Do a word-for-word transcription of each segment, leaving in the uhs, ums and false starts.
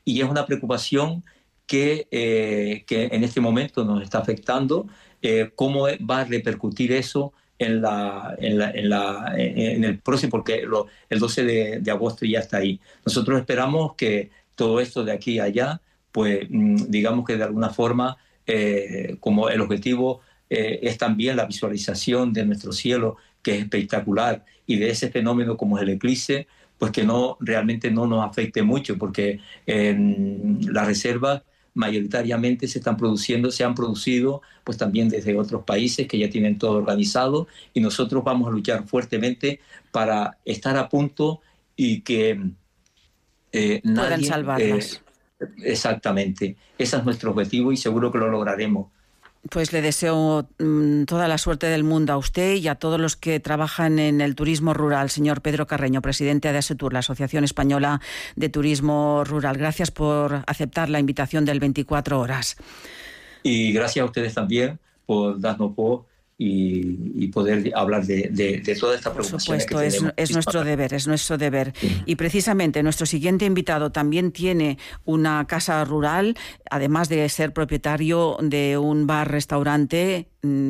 y es una preocupación que, eh, que en este momento nos está afectando. Eh, ¿Cómo va a repercutir eso en, la, en, la, en, la, en el próximo? Porque lo, el doce de, de agosto ya está ahí. Nosotros esperamos que todo esto de aquí a allá, pues digamos que de alguna forma, eh, como el objetivo eh, es también la visualización de nuestro cielo, que es espectacular, y de ese fenómeno como es el eclipse, pues que no realmente no nos afecte mucho, porque eh, las reservas mayoritariamente se están produciendo, se han producido pues también desde otros países que ya tienen todo organizado, y nosotros vamos a luchar fuertemente para estar a punto y que eh, nadie... Puedan salvarlas. Eh, exactamente. Ese es nuestro objetivo y seguro que lo lograremos. Pues le deseo mmm, toda la suerte del mundo a usted y a todos los que trabajan en el turismo rural. Señor Pedro Carreño, presidente de ASETUR, la Asociación Española de Turismo Rural. Gracias por aceptar la invitación del veinticuatro horas. Y gracias a ustedes también por darnos voz y, y poder hablar de, de, de toda esta preocupación. Por supuesto, que es, es nuestro deber, es nuestro deber. Sí. Y precisamente nuestro siguiente invitado también tiene una casa rural, además de ser propietario de un bar-restaurante,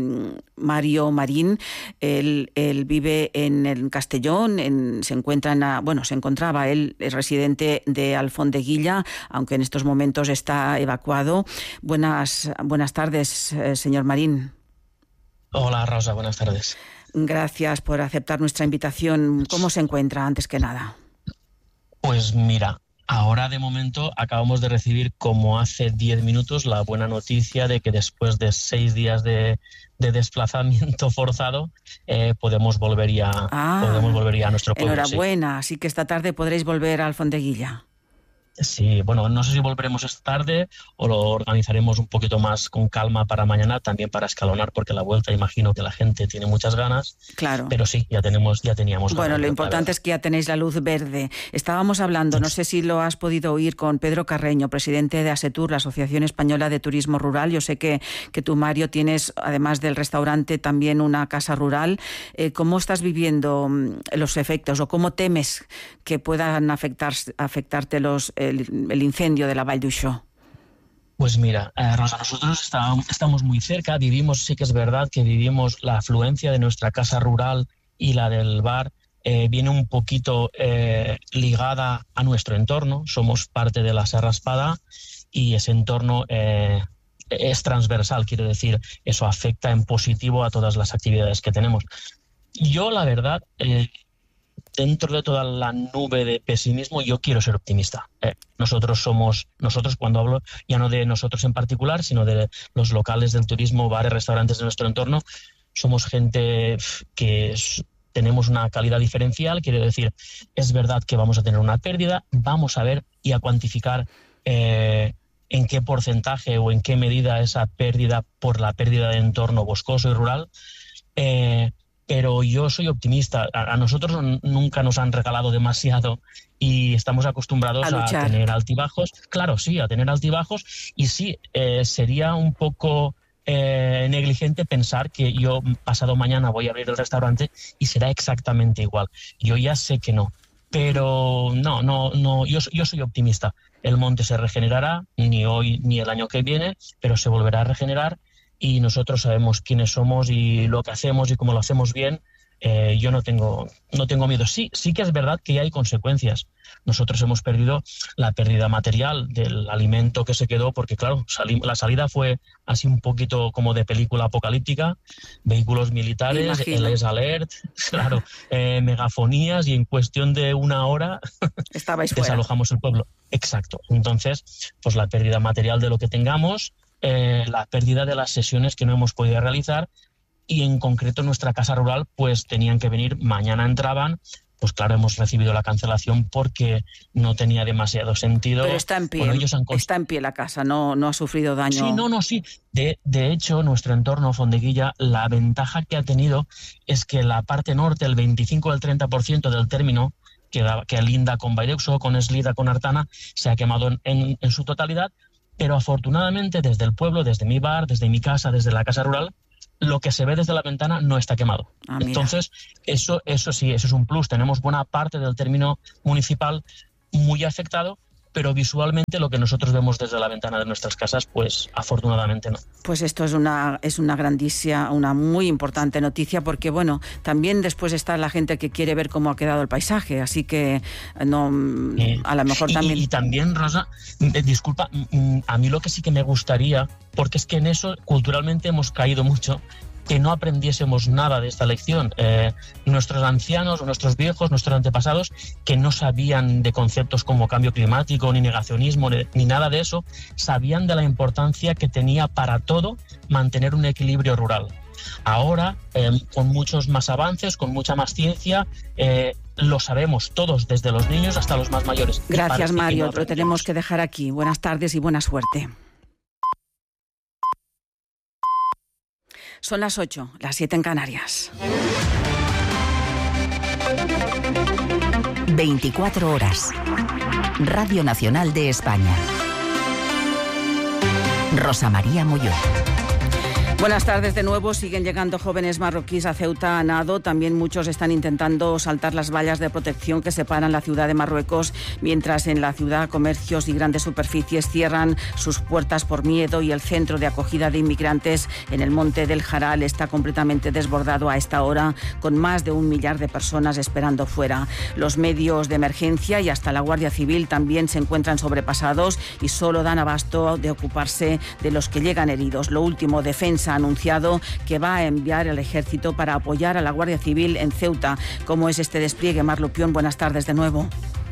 Mario Marín. Él, él vive en el Castellón, en, se encuentra en la, bueno, se encontraba, él es residente de Alfondeguilla, aunque en estos momentos está evacuado. Buenas, buenas tardes, eh, señor Marín. Hola, Rosa, buenas tardes. Gracias por aceptar nuestra invitación. ¿Cómo se encuentra, antes que nada? Pues mira, ahora de momento acabamos de recibir, como hace diez minutos, la buena noticia de que después de seis días de, de desplazamiento forzado eh, podemos volver ya, ah, podemos volver ya a nuestro pueblo. Enhorabuena, sí. Así que esta tarde podréis volver a Alfondeguilla. Sí, bueno, no sé si volveremos esta tarde o lo organizaremos un poquito más con calma para mañana, también para escalonar, porque la vuelta imagino que la gente tiene muchas ganas. Claro. Pero sí, ya tenemos, ya teníamos ganas. Bueno, lo importante es que ya tenéis la luz verde. Estábamos hablando, no sé si lo has podido oír, con Pedro Carreño, presidente de ASETUR, la Asociación Española de Turismo Rural. Yo sé que, que tú, Mario, tienes, además del restaurante, también una casa rural. Eh, ¿Cómo estás viviendo los efectos o cómo temes que puedan afectar, afectarte los El, el incendio de la Vall d'Uixó? Pues mira, eh, Rosa, nosotros está, estamos muy cerca, vivimos, sí que es verdad que vivimos la afluencia de nuestra casa rural y la del bar, eh, viene un poquito eh, ligada a nuestro entorno, somos parte de la Serra Espada y ese entorno eh, es transversal, quiero decir, eso afecta en positivo a todas las actividades que tenemos. Yo, la verdad... Eh, Dentro de toda la nube de pesimismo, yo quiero ser optimista. Eh, nosotros somos, nosotros cuando hablo ya no de nosotros en particular, sino de los locales del turismo, bares, restaurantes de nuestro entorno, somos gente que es, tenemos una calidad diferencial. Quiero decir, es verdad que vamos a tener una pérdida, vamos a ver y a cuantificar eh, en qué porcentaje o en qué medida esa pérdida por la pérdida de entorno boscoso y rural. Eh, Pero yo soy optimista. A nosotros nunca nos han regalado demasiado y estamos acostumbrados a, a tener altibajos. Claro, sí, a tener altibajos. Y sí, eh, sería un poco eh, negligente pensar que yo pasado mañana voy a abrir el restaurante y será exactamente igual. Yo ya sé que no. Pero no, no, no. Yo, yo soy optimista. El monte se regenerará, ni hoy ni el año que viene, pero se volverá a regenerar. Y nosotros sabemos quiénes somos y lo que hacemos y cómo lo hacemos bien. Eh, yo no tengo, no tengo miedo. Sí, sí que es verdad que hay consecuencias. Nosotros hemos perdido la pérdida material del alimento que se quedó, porque claro, sali- la salida fue así un poquito como de película apocalíptica, vehículos militares, L S Alert, claro, eh, megafonías, y en cuestión de una hora desalojamos el pueblo. Exacto. Entonces, pues la pérdida material de lo que tengamos, Eh, la pérdida de las sesiones que no hemos podido realizar, y en concreto nuestra casa rural pues tenían que venir, mañana entraban, pues claro, hemos recibido la cancelación porque no tenía demasiado sentido. Pero está en pie, bueno, ellos han const... está en pie la casa, no, no ha sufrido daño. Sí, no, no, sí. De, de hecho, nuestro entorno, Fondeguilla, la ventaja que ha tenido es que la parte norte, el veinticinco al treinta por ciento del término, que, da, que linda con Vall d'Uixó, con Eslida, con Artana, se ha quemado en, en, en su totalidad. Pero afortunadamente desde el pueblo, desde mi bar, desde mi casa, desde la casa rural, lo que se ve desde la ventana no está quemado. Ah, Entonces, eso, eso sí, eso es un plus. Tenemos buena parte del término municipal muy afectado, pero visualmente lo que nosotros vemos desde la ventana de nuestras casas, pues afortunadamente no. Pues esto es una, es una grandísima, una muy importante noticia, porque bueno, también después está la gente que quiere ver cómo ha quedado el paisaje, así que no, eh, a lo mejor también... Y, y también, Rosa, eh, disculpa, a mí lo que sí que me gustaría, porque es que en eso culturalmente hemos caído mucho, que no aprendiésemos nada de esta lección. Eh, nuestros ancianos, nuestros viejos, nuestros antepasados, que no sabían de conceptos como cambio climático, ni negacionismo, ni, ni nada de eso, sabían de la importancia que tenía para todo mantener un equilibrio rural. Ahora, eh, con muchos más avances, con mucha más ciencia, eh, lo sabemos todos, desde los niños hasta los más mayores. Gracias, Mario. No lo tenemos que dejar aquí. Buenas tardes y buena suerte. Son las ocho, las siete en Canarias. veinticuatro horas. Radio Nacional de España. Rosa María Molló. Buenas tardes de nuevo. Siguen llegando jóvenes marroquíes a Ceuta a nado. También muchos están intentando saltar las vallas de protección que separan la ciudad de Marruecos, mientras en la ciudad comercios y grandes superficies cierran sus puertas por miedo, y el centro de acogida de inmigrantes en el Monte del Jaral está completamente desbordado a esta hora, con más de un millar de personas esperando fuera. Los medios de emergencia y hasta la Guardia Civil también se encuentran sobrepasados y solo dan abasto de ocuparse de los que llegan heridos. Lo último, Defensa ha anunciado que va a enviar el ejército para apoyar a la Guardia Civil en Ceuta. ¿Cómo es este despliegue? Mar Lupión, buenas tardes de nuevo.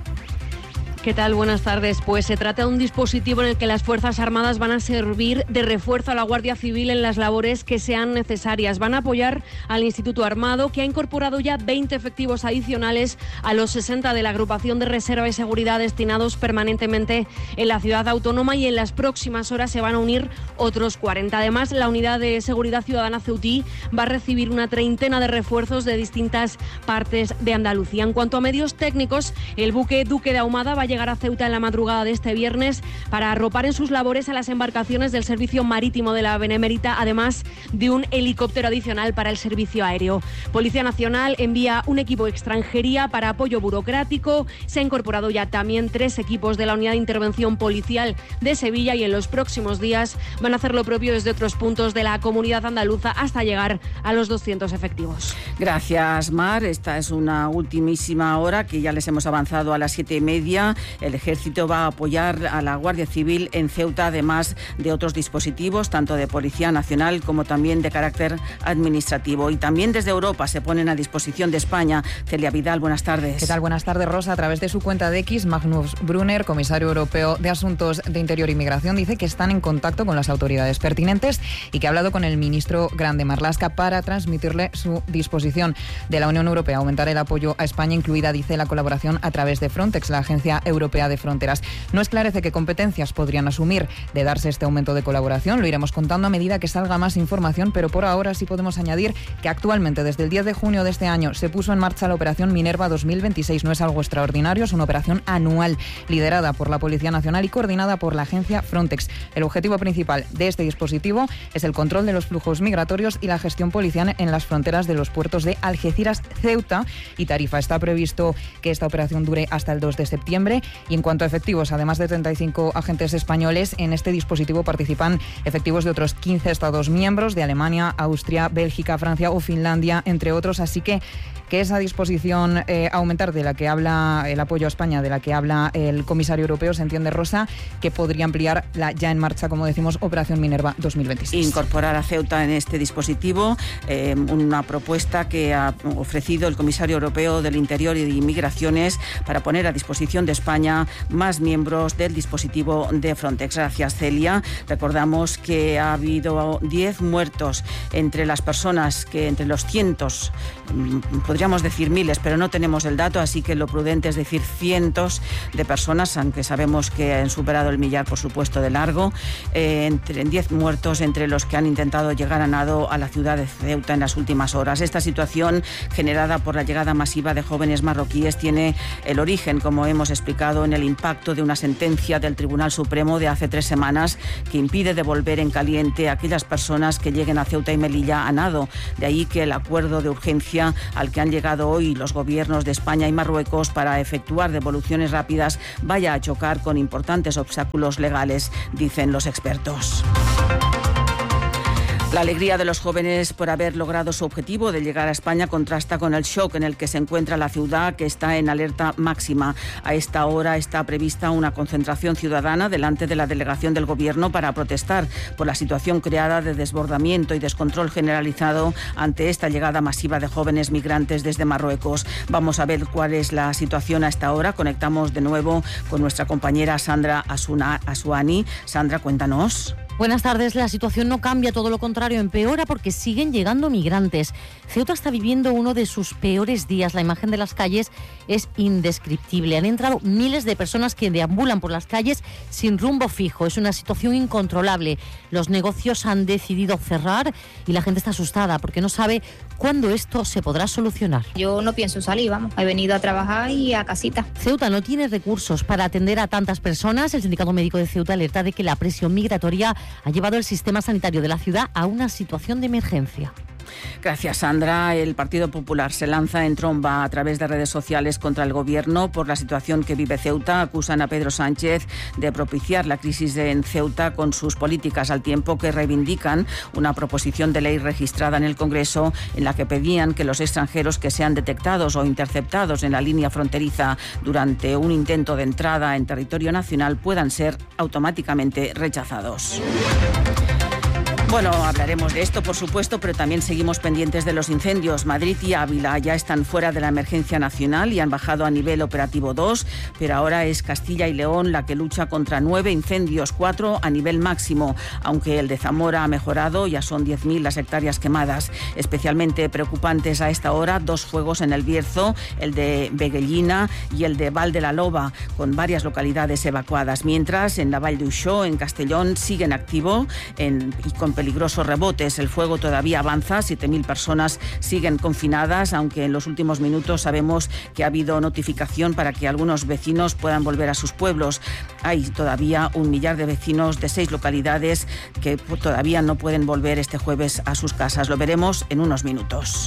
¿Qué tal? Buenas tardes. Pues se trata de un dispositivo en el que las Fuerzas Armadas van a servir de refuerzo a la Guardia Civil en las labores que sean necesarias. Van a apoyar al Instituto Armado, que ha incorporado ya veinte efectivos adicionales a los sesenta de la Agrupación de Reserva y Seguridad destinados permanentemente en la ciudad autónoma, y en las próximas horas se van a unir otros cuarenta. Además, la Unidad de Seguridad Ciudadana Ceutí va a recibir una treintena de refuerzos de distintas partes de Andalucía. En cuanto a medios técnicos, el buque Duque de Ahumada va a llegar a Ceuta en la madrugada de este viernes para arropar en sus labores a las embarcaciones del servicio marítimo de la Benemérita, además de un helicóptero adicional para el servicio aéreo. Policía Nacional envía un equipo de extranjería para apoyo burocrático. Se ha incorporado ya también tres equipos de la Unidad de Intervención Policial de Sevilla, y en los próximos días van a hacer lo propio desde otros puntos de la comunidad andaluza hasta llegar a los doscientos efectivos. Gracias, Mar. Esta es una ultimísima hora que ya les hemos avanzado a las siete y media. El Ejército va a apoyar a la Guardia Civil en Ceuta, además de otros dispositivos, tanto de Policía Nacional como también de carácter administrativo. Y también desde Europa se ponen a disposición de España. Celia Vidal, buenas tardes. ¿Qué tal? Buenas tardes, Rosa. A través de su cuenta de X, Magnus Brunner, comisario europeo de Asuntos de Interior y Migración, dice que están en contacto con las autoridades pertinentes y que ha hablado con el ministro Grande Marlaska para transmitirle su disposición de la Unión Europea a aumentar el apoyo a España, incluida, dice, la colaboración a través de Frontex, la agencia europea de fronteras. No esclarece qué competencias podrían asumir de darse este aumento de colaboración. Lo iremos contando a medida que salga más información, pero por ahora sí podemos añadir que actualmente, desde el diez de junio de este año, se puso en marcha la operación Minerva dos mil veintiséis. No es algo extraordinario, es una operación anual liderada por la Policía Nacional y coordinada por la agencia Frontex. El objetivo principal de este dispositivo es el control de los flujos migratorios y la gestión policial en las fronteras de los puertos de Algeciras, Ceuta y Tarifa. Está previsto que esta operación dure hasta el dos de septiembre. Y en cuanto a efectivos, además de treinta y cinco agentes españoles, en este dispositivo participan efectivos de otros quince Estados miembros, de Alemania, Austria, Bélgica, Francia o Finlandia, entre otros. Así que que esa disposición eh, a aumentar de la que habla el apoyo a España, de la que habla el comisario europeo, se entiende, Rosa, que podría ampliar la ya en marcha, como decimos, Operación Minerva dos mil veintiséis. Incorporar a Ceuta en este dispositivo, eh, una propuesta que ha ofrecido el comisario europeo del Interior y de Inmigraciones para poner a disposición de España más miembros del dispositivo de Frontex. Gracias, Celia. Recordamos que ha habido diez muertos entre las personas que, entre los cientos, podríamos decir miles, pero no tenemos el dato, así que lo prudente es decir cientos de personas, aunque sabemos que han superado el millar, por supuesto, de largo. Eh, entre diez muertos entre los que han intentado llegar a nado a la ciudad de Ceuta en las últimas horas. Esta situación, generada por la llegada masiva de jóvenes marroquíes, tiene el origen, como hemos explicado, implicado en el impacto de una sentencia del Tribunal Supremo de hace tres semanas que impide devolver en caliente a aquellas personas que lleguen a Ceuta y Melilla a nado. De ahí que el acuerdo de urgencia al que han llegado hoy los gobiernos de España y Marruecos para efectuar devoluciones rápidas vaya a chocar con importantes obstáculos legales, dicen los expertos. La alegría de los jóvenes por haber logrado su objetivo de llegar a España contrasta con el shock en el que se encuentra la ciudad, que está en alerta máxima. A esta hora está prevista una concentración ciudadana delante de la delegación del Gobierno para protestar por la situación creada de desbordamiento y descontrol generalizado ante esta llegada masiva de jóvenes migrantes desde Marruecos. Vamos a ver cuál es la situación a esta hora. Conectamos de nuevo con nuestra compañera Sandra Asuna, Asuani. Sandra, cuéntanos. Buenas tardes. La situación no cambia, todo lo contrario, empeora porque siguen llegando migrantes. Ceuta está viviendo uno de sus peores días. La imagen de las calles es indescriptible. Han entrado miles de personas que deambulan por las calles sin rumbo fijo. Es una situación incontrolable. Los negocios han decidido cerrar y la gente está asustada porque no sabe cuándo esto se podrá solucionar. Yo no pienso salir, vamos. He venido a trabajar y a casita. Ceuta no tiene recursos para atender a tantas personas. El Sindicato Médico de Ceuta alerta de que la presión migratoria ha llevado el sistema sanitario de la ciudad a una situación de emergencia. Gracias, Sandra. El Partido Popular se lanza en tromba a través de redes sociales contra el Gobierno por la situación que vive Ceuta. Acusan a Pedro Sánchez de propiciar la crisis en Ceuta con sus políticas, al tiempo que reivindican una proposición de ley registrada en el Congreso en la que pedían que los extranjeros que sean detectados o interceptados en la línea fronteriza durante un intento de entrada en territorio nacional puedan ser automáticamente rechazados. Bueno, hablaremos de esto, por supuesto, pero también seguimos pendientes de los incendios. Madrid y Ávila ya están fuera de la emergencia nacional y han bajado a nivel operativo dos, pero ahora es Castilla y León la que lucha contra nueve incendios, cuatro a nivel máximo, aunque el de Zamora ha mejorado, ya son diez mil las hectáreas quemadas. Especialmente preocupantes a esta hora, dos fuegos en el Bierzo, el de Beguellina y el de Val de la Loba, con varias localidades evacuadas, mientras en la Vall d'Uixó, en Castellón, siguen activo en, y con peligrosos rebotes. El fuego todavía avanza, siete mil personas siguen confinadas, aunque en los últimos minutos sabemos que ha habido notificación para que algunos vecinos puedan volver a sus pueblos. Hay todavía un millar de vecinos de seis localidades que todavía no pueden volver este jueves a sus casas. Lo veremos en unos minutos.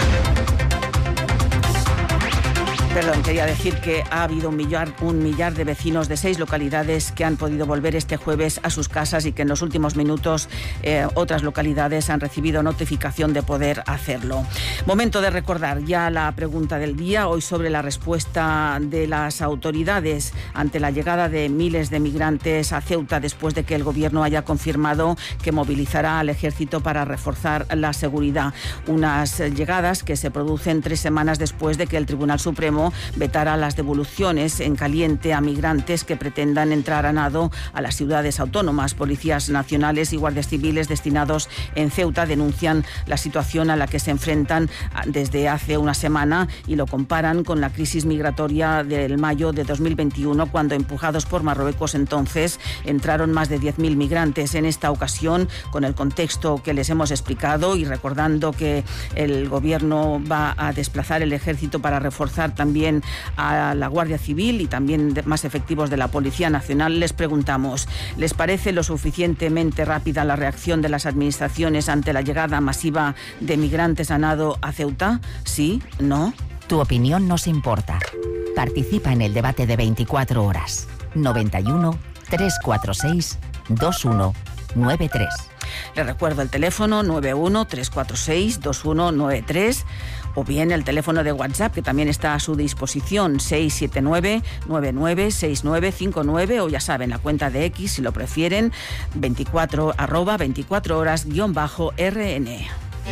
Perdón, quería decir que ha habido un millar, un millar de vecinos de seis localidades que han podido volver este jueves a sus casas y que en los últimos minutos eh, otras localidades han recibido notificación de poder hacerlo. Momento de recordar ya la pregunta del día, hoy sobre la respuesta de las autoridades ante la llegada de miles de migrantes a Ceuta después de que el Gobierno haya confirmado que movilizará al ejército para reforzar la seguridad. Unas llegadas que se producen tres semanas después de que el Tribunal Supremo vetara las devoluciones en caliente a migrantes que pretendan entrar a nado a las ciudades autónomas. Policías nacionales y guardias civiles destinados en Ceuta denuncian la situación a la que se enfrentan desde hace una semana y lo comparan con la crisis migratoria del mayo de dos mil veintiuno, cuando, empujados por Marruecos entonces, entraron más de diez mil migrantes. En esta ocasión, con el contexto que les hemos explicado y recordando que el Gobierno va a desplazar el ejército para reforzar también También a la Guardia Civil y también más efectivos de la Policía Nacional, les preguntamos, ¿les parece lo suficientemente rápida la reacción de las administraciones ante la llegada masiva de migrantes a nado a Ceuta? ¿Sí? ¿No? Tu opinión nos importa. Participa en el debate de veinticuatro horas. noventa y uno, trescientos cuarenta y seis, veintiuno noventa y tres. Le recuerdo el teléfono nueve uno, tres cuatro seis, dos uno nueve tres o bien el teléfono de WhatsApp, que también está a su disposición, seis siete nueve, nueve nueve seis nueve cinco nueve, o ya saben, la cuenta de X, si lo prefieren, veinticuatro, arroba veinticuatro horas guión bajo R N.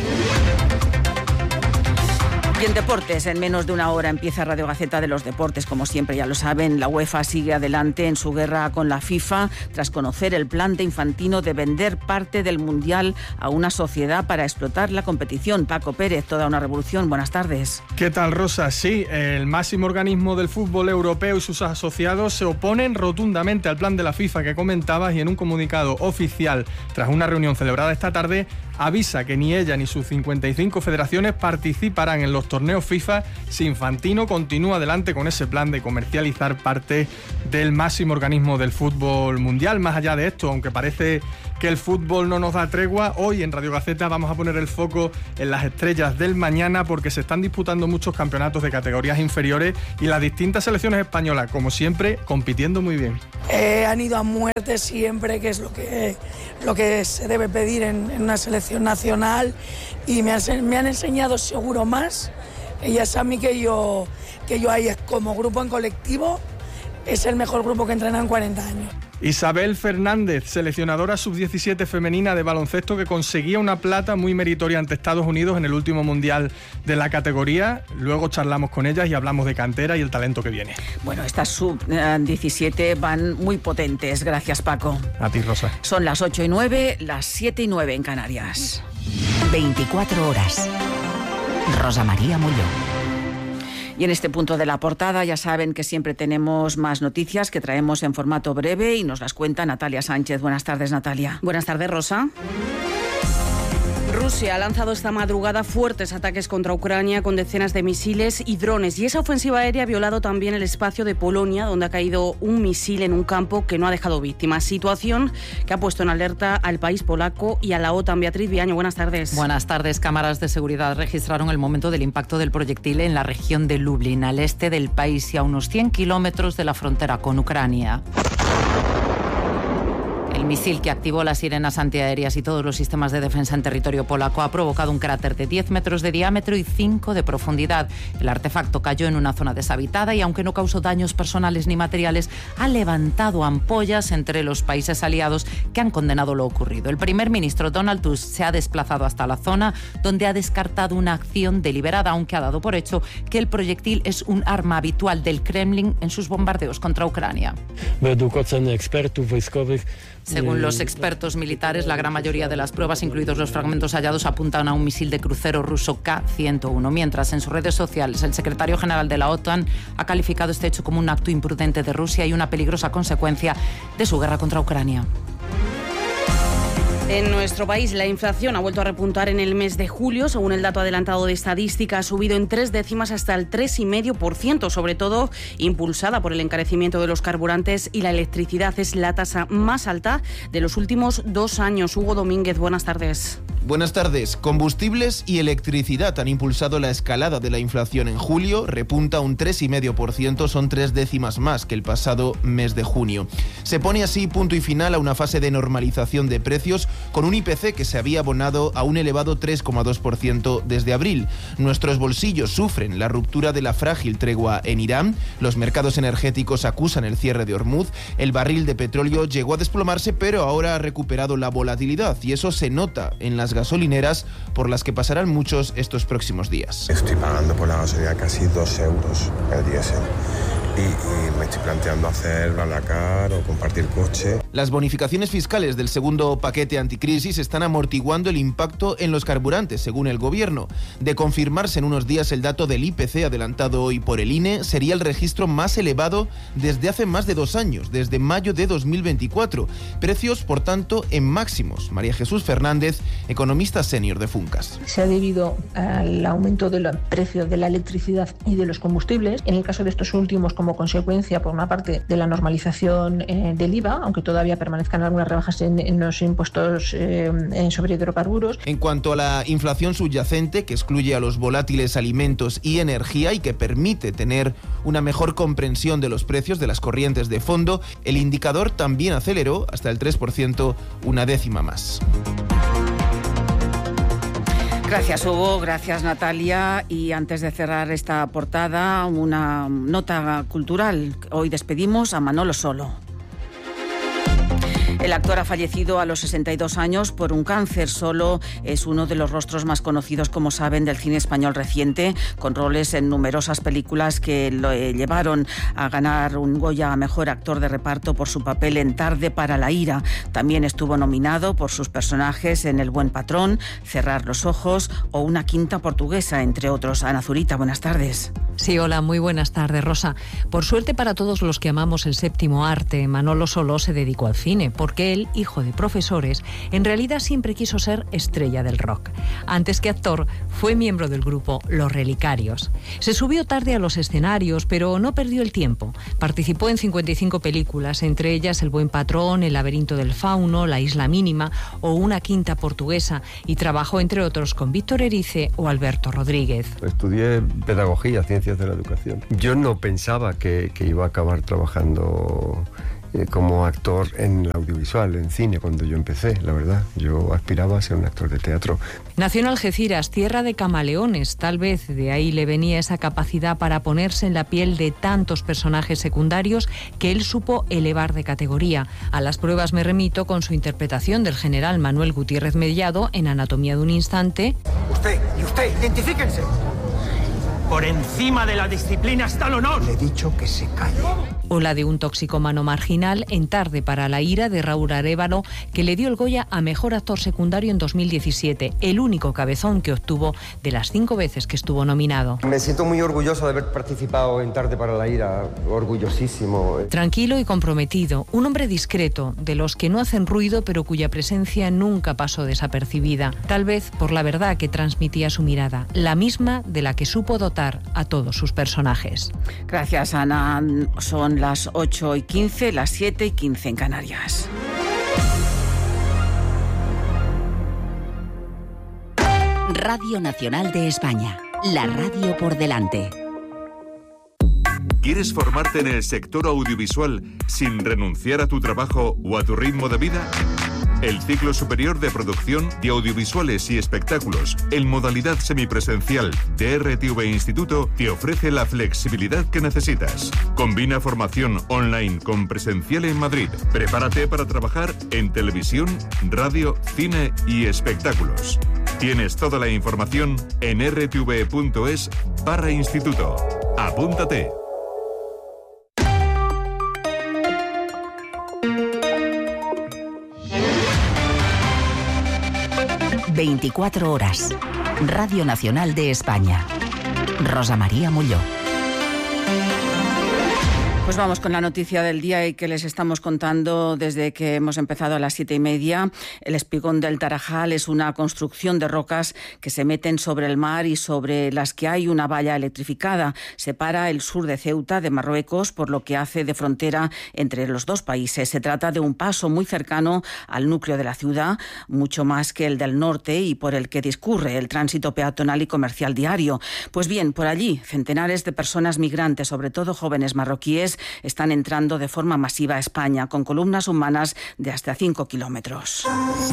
Y en deportes, en menos de una hora empieza Radio Gaceta de los Deportes. Como siempre, ya lo saben, la UEFA sigue adelante en su guerra con la FIFA tras conocer el plan de Infantino de vender parte del Mundial a una sociedad para explotar la competición. Paco Pérez, toda una revolución. Buenas tardes. ¿Qué tal, Rosa? Sí, el máximo organismo del fútbol europeo y sus asociados se oponen rotundamente al plan de la FIFA que comentabas, y en un comunicado oficial tras una reunión celebrada esta tarde avisa que ni ella ni sus cincuenta y cinco federaciones participarán en los torneos FIFA si Infantino continúa adelante con ese plan de comercializar parte del máximo organismo del fútbol mundial. Más allá de esto, aunque parece que el fútbol no nos da tregua, hoy en Radio Gaceta vamos a poner el foco en las estrellas del mañana porque se están disputando muchos campeonatos de categorías inferiores y las distintas selecciones españolas, como siempre, compitiendo muy bien. Eh, han ido a muerte siempre, que es lo que, lo que se debe pedir en, en una selección nacional, y me han, me han enseñado seguro más. Ellas a mí que yo, que yo ahí como grupo en colectivo es el mejor grupo que entrena en cuarenta años. Isabel Fernández, seleccionadora sub diecisiete femenina de baloncesto, que conseguía una plata muy meritoria ante Estados Unidos en el último mundial de la categoría. Luego charlamos con ellas y hablamos de cantera y el talento que viene. Bueno, estas sub diecisiete van muy potentes. Gracias, Paco. A ti, Rosa. Son las ocho y nueve, las siete y nueve en Canarias. veinticuatro horas. Rosa María Mulló. Y en este punto de la portada ya saben que siempre tenemos más noticias que traemos en formato breve y nos las cuenta Natalia Sánchez. Buenas tardes, Natalia. Buenas tardes, Rosa. Rusia ha lanzado esta madrugada fuertes ataques contra Ucrania con decenas de misiles y drones, y esa ofensiva aérea ha violado también el espacio de Polonia, donde ha caído un misil en un campo que no ha dejado víctimas. Situación que ha puesto en alerta al país polaco y a la OTAN. Beatriz Viaño, buenas tardes. Buenas tardes. Cámaras de seguridad registraron el momento del impacto del proyectil en la región de Lublin, al este del país y a unos cien kilómetros de la frontera con Ucrania. El misil que activó las sirenas antiaéreas y todos los sistemas de defensa en territorio polaco ha provocado un cráter de diez metros de diámetro y cinco de profundidad. El artefacto cayó en una zona deshabitada y, aunque no causó daños personales ni materiales, ha levantado ampollas entre los países aliados que han condenado lo ocurrido. El primer ministro Donald Tusk se ha desplazado hasta la zona, donde ha descartado una acción deliberada, aunque ha dado por hecho que el proyectil es un arma habitual del Kremlin en sus bombardeos contra Ucrania. Según los expertos militares, la gran mayoría de las pruebas, incluidos los fragmentos hallados, apuntan a un misil de crucero ruso K ciento uno, mientras en sus redes sociales el secretario general de la OTAN ha calificado este hecho como un acto imprudente de Rusia y una peligrosa consecuencia de su guerra contra Ucrania. En nuestro país, la inflación ha vuelto a repuntar en el mes de julio. Según el dato adelantado de Estadística, ha subido en tres décimas hasta el tres coma cinco por ciento, sobre todo impulsada por el encarecimiento de los carburantes y la electricidad. Es la tasa más alta de los últimos dos años. Hugo Domínguez, buenas tardes. Buenas tardes. Combustibles y electricidad han impulsado la escalada de la inflación en julio. Repunta un tres coma cinco por ciento, son tres décimas más que el pasado mes de junio. Se pone así punto y final a una fase de normalización de precios, con un I P C que se había abonado a un elevado tres coma dos por ciento desde abril. Nuestros bolsillos sufren la ruptura de la frágil tregua en Irán, los mercados energéticos acusan el cierre de Hormuz, el barril de petróleo llegó a desplomarse, pero ahora ha recuperado la volatilidad, y eso se nota en las gasolineras, por las que pasarán muchos estos próximos días. Estoy pagando por la gasolina casi dos euros el diésel. Y, y me estoy planteando hacer BlaBlaCar o compartir coche. Las bonificaciones fiscales del segundo paquete anticrisis están amortiguando el impacto en los carburantes, según el gobierno. De confirmarse en unos días el dato del I P C adelantado hoy por el I N E, sería el registro más elevado desde hace más de dos años, desde mayo de dos mil veinticuatro. Precios, por tanto, en máximos. María Jesús Fernández, economista senior de Funcas. Se ha debido al aumento del precio de la electricidad y de los combustibles. En el caso de estos últimos, como consecuencia, por una parte, de la normalización eh, del I V A, aunque todavía permanezcan algunas rebajas en, en los impuestos eh, sobre hidrocarburos. En cuanto a la inflación subyacente, que excluye a los volátiles alimentos y energía y que permite tener una mejor comprensión de los precios de las corrientes de fondo, el indicador también aceleró hasta el tres por ciento, una décima más. Gracias, Hugo. Gracias, Natalia. Y antes de cerrar esta portada, una nota cultural. Hoy despedimos a Manolo Solo. El actor ha fallecido a los sesenta y dos años por un cáncer. Solo es uno de los rostros más conocidos, como saben, del cine español reciente, con roles en numerosas películas que lo llevaron a ganar un Goya a Mejor Actor de Reparto por su papel en Tarde para la ira. También estuvo nominado por sus personajes en El buen patrón, Cerrar los ojos o Una quinta portuguesa, entre otros. Ana Zurita, buenas tardes. Sí, hola, muy buenas tardes, Rosa. Por suerte para todos los que amamos el séptimo arte, Manolo Solo se dedicó al cine, porque porque él, hijo de profesores, en realidad siempre quiso ser estrella del rock. Antes que actor, fue miembro del grupo Los Relicarios. Se subió tarde a los escenarios, pero no perdió el tiempo. Participó en cincuenta y cinco películas, entre ellas El Buen Patrón, El Laberinto del Fauno, La Isla Mínima o Una Quinta Portuguesa, y trabajó, entre otros, con Víctor Erice o Alberto Rodríguez. Estudié pedagogía, ciencias de la educación. Yo no pensaba que, que iba a acabar trabajando eh, como actor en el audiovisual, en cine, cuando yo empecé, la verdad. Yo aspiraba a ser un actor de teatro. Nació en Algeciras, tierra de camaleones. Tal vez de ahí le venía esa capacidad para ponerse en la piel de tantos personajes secundarios que él supo elevar de categoría. A las pruebas me remito con su interpretación del general Manuel Gutiérrez Mellado en Anatomía de un instante. Usted y usted, identifíquense. Por encima de la disciplina está el honor. Le he dicho que se calle. O la de un toxicómano marginal en Tarde para la ira de Raúl Arévalo, que le dio el Goya a Mejor Actor Secundario en dos mil diecisiete, el único cabezón que obtuvo de las cinco veces que estuvo nominado. Me siento muy orgulloso de haber participado en Tarde para la ira, orgullosísimo. Tranquilo y comprometido, un hombre discreto, de los que no hacen ruido pero cuya presencia nunca pasó desapercibida, tal vez por la verdad que transmitía su mirada, la misma de la que supo dotar a todos sus personajes. Gracias, Ana. Son las ocho y quince, las siete y quince en Canarias. Radio Nacional de España, la radio por delante. ¿Quieres formarte en el sector audiovisual sin renunciar a tu trabajo o a tu ritmo de vida? El ciclo superior de producción de audiovisuales y espectáculos en modalidad semipresencial de R T V Instituto te ofrece la flexibilidad que necesitas. Combina formación online con presencial en Madrid. Prepárate para trabajar en televisión, radio, cine y espectáculos. Tienes toda la información en r t v punto es barra instituto. Apúntate. veinticuatro horas. Radio Nacional de España. Rosa María Molló. Pues vamos con la noticia del día y que les estamos contando desde que hemos empezado a las siete y media. El espigón del Tarajal es una construcción de rocas que se meten sobre el mar y sobre las que hay una valla electrificada. Separa el sur de Ceuta de Marruecos, por lo que hace de frontera entre los dos países. Se trata de un paso muy cercano al núcleo de la ciudad, mucho más que el del norte y por el que discurre el tránsito peatonal y comercial diario. Pues bien, por allí, centenares de personas migrantes, sobre todo jóvenes marroquíes, están entrando de forma masiva a España, con columnas humanas de hasta cinco kilómetros.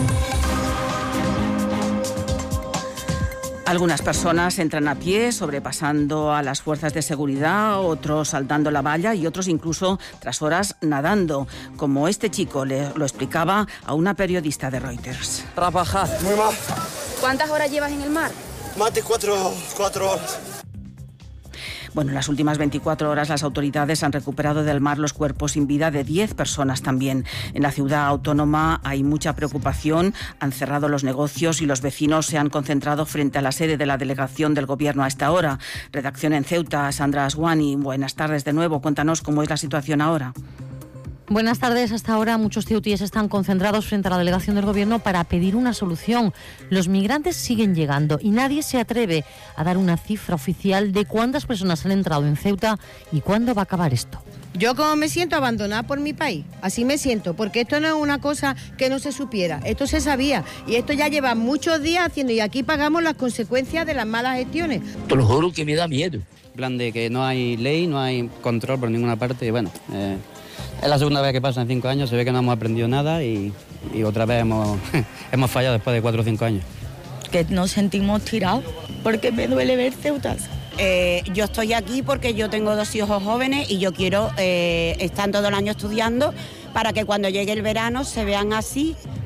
Algunas personas entran a pie, sobrepasando a las fuerzas de seguridad, otros saltando la valla y otros incluso tras horas nadando, como este chico le lo explicaba a una periodista de Reuters. Trabajar. Muy mal. ¿Cuántas horas llevas en el mar? Más de cuatro, cuatro horas. Bueno, en las últimas veinticuatro horas las autoridades han recuperado del mar los cuerpos sin vida de diez personas también. En la ciudad autónoma hay mucha preocupación, han cerrado los negocios y los vecinos se han concentrado frente a la sede de la delegación del Gobierno a esta hora. Redacción en Ceuta, Sandra Aswani, buenas tardes de nuevo. Cuéntanos cómo es la situación ahora. Buenas tardes. Hasta ahora muchos ceutíes están concentrados frente a la delegación del Gobierno para pedir una solución. Los migrantes siguen llegando y nadie se atreve a dar una cifra oficial de cuántas personas han entrado en Ceuta y cuándo va a acabar esto. Yo como me siento abandonada por mi país, así me siento, porque esto no es una cosa que no se supiera, esto se sabía y esto ya lleva muchos días haciendo y aquí pagamos las consecuencias de las malas gestiones. Te lo juro que me da miedo. En plan de que no hay ley, no hay control por ninguna parte y bueno... Eh... Es la segunda vez que pasa en cinco años, se ve que no hemos aprendido nada y, y otra vez hemos, hemos fallado después de cuatro o cinco años. Que nos sentimos tirados, porque me duele ver Ceutas. Eh, yo estoy aquí porque yo tengo dos hijos jóvenes y yo quiero eh, estar todo el año estudiando para que cuando llegue el verano se vean así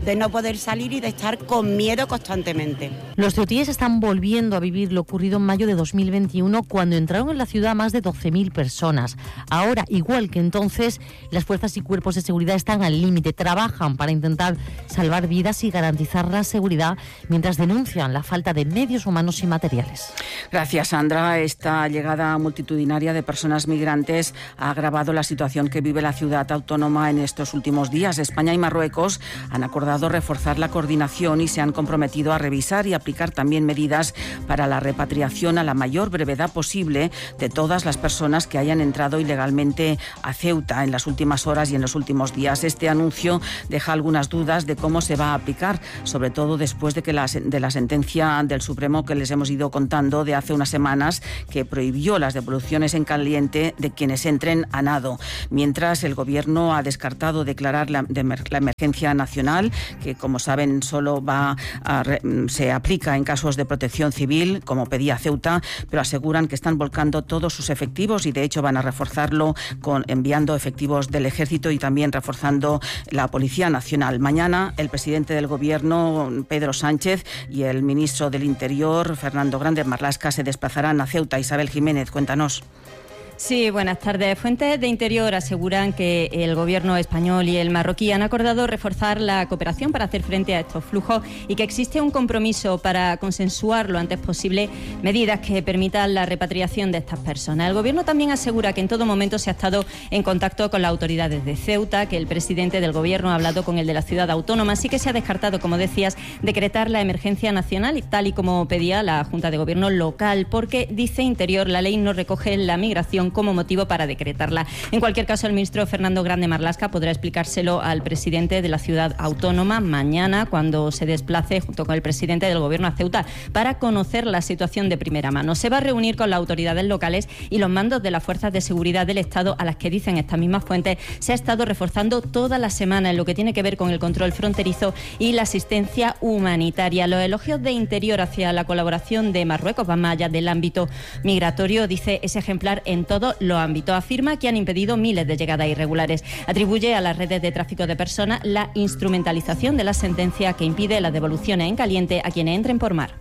de no poder salir y de estar con miedo constantemente. Los ceutíes están volviendo a vivir lo ocurrido en mayo de dos mil veintiuno, cuando entraron en la ciudad más de doce mil personas. Ahora, igual que entonces, las fuerzas y cuerpos de seguridad están al límite, trabajan para intentar salvar vidas y garantizar la seguridad, mientras denuncian la falta de medios humanos y materiales. Gracias, Sandra. Esta llegada multitudinaria de personas migrantes ha agravado la situación que vive la ciudad autónoma en estos últimos días. España y Marruecos han acordado reforzar la coordinación y se han comprometido a revisar y aplicar también medidas para la repatriación a la mayor brevedad posible de todas las personas que hayan entrado ilegalmente a Ceuta en las últimas horas y en los últimos días. Este anuncio deja algunas dudas de cómo se va a aplicar, sobre todo después de que la, de la sentencia del Supremo que les hemos ido contando de hace unas semanas, que prohibió las devoluciones en caliente de quienes entren a nado. Mientras, el Gobierno ha descartado declarar la, de emer, la emergencia nacional, que como saben solo va a, se aplica en casos de protección civil, como pedía Ceuta, pero aseguran que están volcando todos sus efectivos y de hecho van a reforzarlo con enviando efectivos del Ejército y también reforzando la Policía Nacional. Mañana el presidente del Gobierno, Pedro Sánchez, y el ministro del Interior, Fernando Grande Marlaska, se desplazarán a Ceuta. Isabel Jiménez, cuéntanos. Sí, buenas tardes. Fuentes de Interior aseguran que el Gobierno español y el marroquí han acordado reforzar la cooperación para hacer frente a estos flujos y que existe un compromiso para consensuar lo antes posible medidas que permitan la repatriación de estas personas. El Gobierno también asegura que en todo momento se ha estado en contacto con las autoridades de Ceuta, que el presidente del Gobierno ha hablado con el de la ciudad autónoma, así que se ha descartado, como decías, decretar la emergencia nacional, tal y como pedía la Junta de Gobierno local, porque, dice Interior, la ley no recoge la migración como motivo para decretarla. En cualquier caso, el ministro Fernando Grande Marlaska podrá explicárselo al presidente de la ciudad autónoma mañana, cuando se desplace junto con el presidente del Gobierno a Ceuta, para conocer la situación de primera mano. Se va a reunir con las autoridades locales y los mandos de las fuerzas de seguridad del Estado, a las que, dicen estas mismas fuentes, se ha estado reforzando toda la semana en lo que tiene que ver con el control fronterizo y la asistencia humanitaria. Los elogios de Interior hacia la colaboración de Marruecos van más allá del ámbito migratorio, dice, es ejemplar en todo todos los ámbitos. Afirma que han impedido miles de llegadas irregulares. Atribuye a las redes de tráfico de personas la instrumentalización de la sentencia que impide las devoluciones en caliente a quienes entren por mar.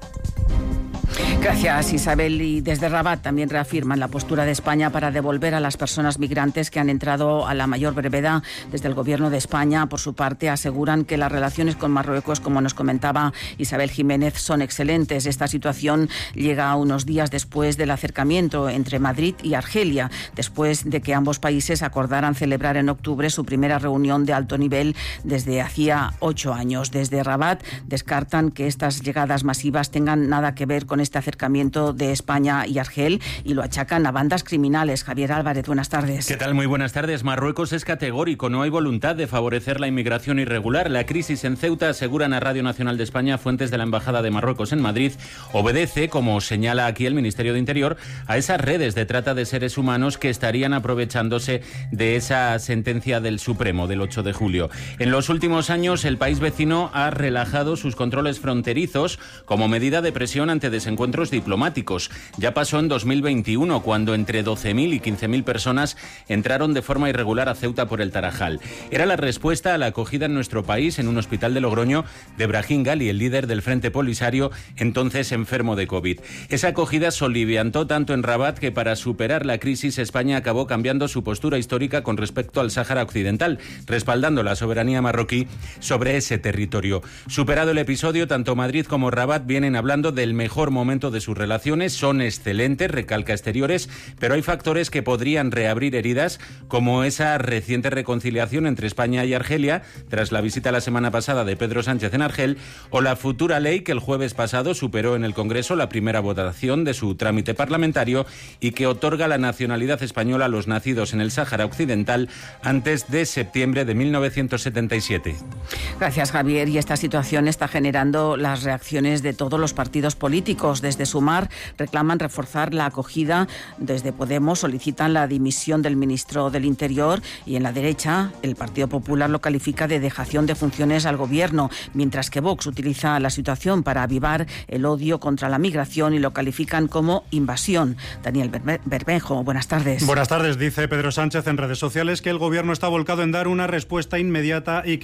Gracias, Isabel. Y desde Rabat también reafirman la postura de España para devolver a las personas migrantes que han entrado a la mayor brevedad. Desde el Gobierno de España, por su parte, aseguran que las relaciones con Marruecos, como nos comentaba Isabel Jiménez, son excelentes. Esta situación llega unos días después del acercamiento entre Madrid y Argelia, después de que ambos países acordaran celebrar en octubre su primera reunión de alto nivel desde hacía ocho años. Desde Rabat descartan que estas llegadas masivas tengan nada que ver con este acercamiento de España y Argel y lo achacan a bandas criminales. Javier Álvarez, buenas tardes. ¿Qué tal? Muy buenas tardes. Marruecos es categórico, no hay voluntad de favorecer la inmigración irregular. La crisis en Ceuta, aseguran a Radio Nacional de España fuentes de la Embajada de Marruecos en Madrid, obedece, como señala aquí el Ministerio de Interior, a esas redes de trata de seres humanos que estarían aprovechándose de esa sentencia del Supremo del ocho de julio. En los últimos años, el país vecino ha relajado sus controles fronterizos como medida de presión ante desencuentros diplomáticos. Ya pasó en dos mil veintiuno, cuando entre doce mil y quince mil personas entraron de forma irregular a Ceuta por el Tarajal. Era la respuesta a la acogida en nuestro país, en un hospital de Logroño, de Brahim Ghali, el líder del Frente Polisario, entonces enfermo de COVID. Esa acogida soliviantó tanto en Rabat que, para superar la crisis, España acabó cambiando su postura histórica con respecto al Sáhara Occidental, respaldando la soberanía marroquí sobre ese territorio. Superado el episodio, tanto Madrid como Rabat vienen hablando del mejor momento de sus relaciones. Son excelentes, recalca Exteriores, pero hay factores que podrían reabrir heridas, como esa reciente reconciliación entre España y Argelia tras la visita la semana pasada de Pedro Sánchez en Argel, o la futura ley que el jueves pasado superó en el Congreso la primera votación de su trámite parlamentario y que otorga la nacionalidad española a los nacidos en el Sáhara Occidental antes de septiembre de mil novecientos setenta y siete. Gracias, Javier. Y esta situación está generando las reacciones de todos los partidos políticos. Desde Sumar reclaman reforzar la acogida, desde Podemos solicitan la dimisión del ministro del Interior y en la derecha el Partido Popular lo califica de dejación de funciones al gobierno, mientras que Vox utiliza la situación para avivar el odio contra la migración y lo califican como invasión. Daniel Bermejo, buenas tardes. Buenas tardes. Dice Pedro Sánchez en redes sociales que el gobierno está volcado en dar una respuesta inmediata y que es momento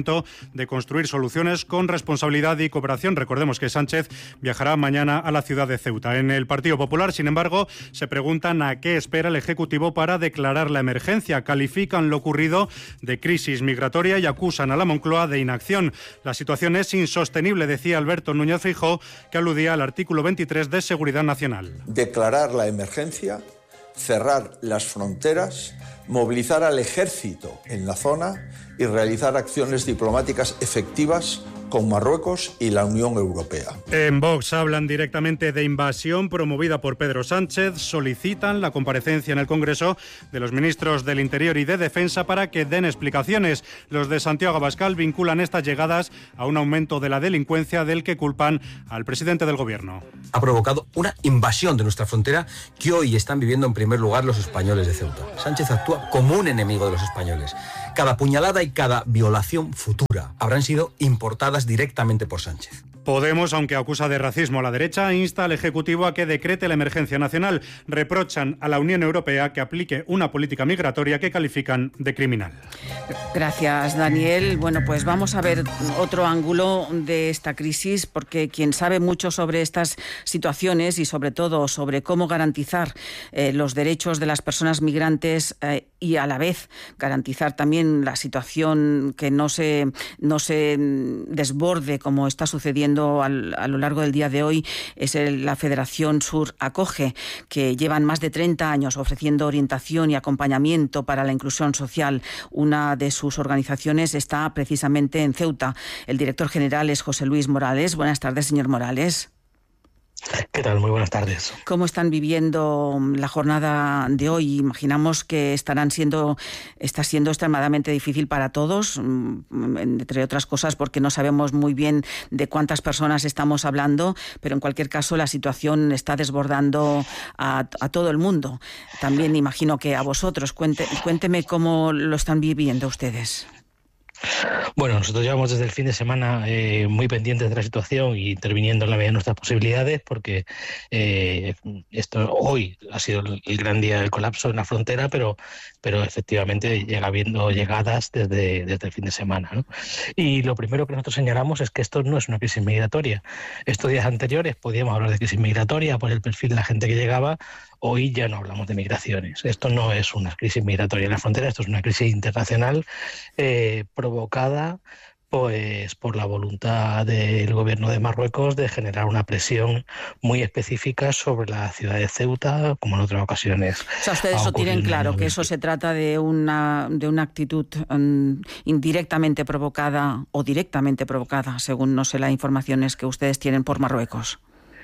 momento de construir soluciones con responsabilidad y cooperación. Recordemos que Sánchez viajará mañana a la ciudad de Ceuta. En el Partido Popular, sin embargo, se preguntan a qué espera el Ejecutivo para declarar la emergencia. Califican lo ocurrido de crisis migratoria y acusan a la Moncloa de inacción. La situación es insostenible, decía Alberto Núñez Feijóo, que aludía al artículo veintitrés de Seguridad Nacional. Declarar la emergencia, cerrar las fronteras, movilizar al ejército en la zona y realizar acciones diplomáticas efectivas con Marruecos y la Unión Europea. En Vox hablan directamente de invasión promovida por Pedro Sánchez. Solicitan la comparecencia en el Congreso de los ministros del Interior y de Defensa para que den explicaciones. Los de Santiago Abascal vinculan estas llegadas a un aumento de la delincuencia del que culpan al presidente del Gobierno. Ha provocado una invasión de nuestra frontera que hoy están viviendo en primer lugar los españoles de Ceuta. Sánchez actúa como un enemigo de los españoles. Cada puñalada y cada violación futura habrán sido importadas directamente por Sánchez. Podemos, aunque acusa de racismo a la derecha, insta al Ejecutivo a que decrete la emergencia nacional. Reprochan a la Unión Europea que aplique una política migratoria que califican de criminal. Gracias, Daniel. Bueno, pues vamos a ver otro ángulo de esta crisis, porque quien sabe mucho sobre estas situaciones y sobre todo sobre cómo garantizar eh, los derechos de las personas migrantes eh, y a la vez garantizar también la situación que no se, no se desborde como está sucediendo Al, a lo largo del día de hoy, es el, la Federación Sur Acoge, que llevan más de treinta años ofreciendo orientación y acompañamiento para la inclusión social. Una de sus organizaciones está precisamente en Ceuta. El director general es José Luis Morales. Buenas tardes, señor Morales. ¿Qué tal? Muy buenas tardes. ¿Cómo están viviendo la jornada de hoy? Imaginamos que estarán siendo, está siendo extremadamente difícil para todos, entre otras cosas porque no sabemos muy bien de cuántas personas estamos hablando, pero en cualquier caso la situación está desbordando a, a todo el mundo. También imagino que a vosotros. Cuente, cuénteme cómo lo están viviendo ustedes. Bueno, nosotros llevamos desde el fin de semana eh, muy pendientes de la situación y interviniendo en la medida de nuestras posibilidades, porque eh, esto hoy ha sido el, el gran día del colapso en la frontera, pero, pero efectivamente llega habiendo llegadas desde, desde el fin de semana, ¿no? Y lo primero que nosotros señalamos es que esto no es una crisis migratoria. Estos días anteriores podíamos hablar de crisis migratoria por el perfil de la gente que llegaba. Hoy ya no hablamos de migraciones. Esto no es una crisis migratoria en la frontera, esto es una crisis internacional eh, provocada pues por la voluntad del gobierno de Marruecos de generar una presión muy específica sobre la ciudad de Ceuta, como en otras ocasiones. O sea, ustedes eso tienen claro, que eso se trata de una, de una actitud um, indirectamente provocada o directamente provocada, según no sé las informaciones que ustedes tienen por Marruecos.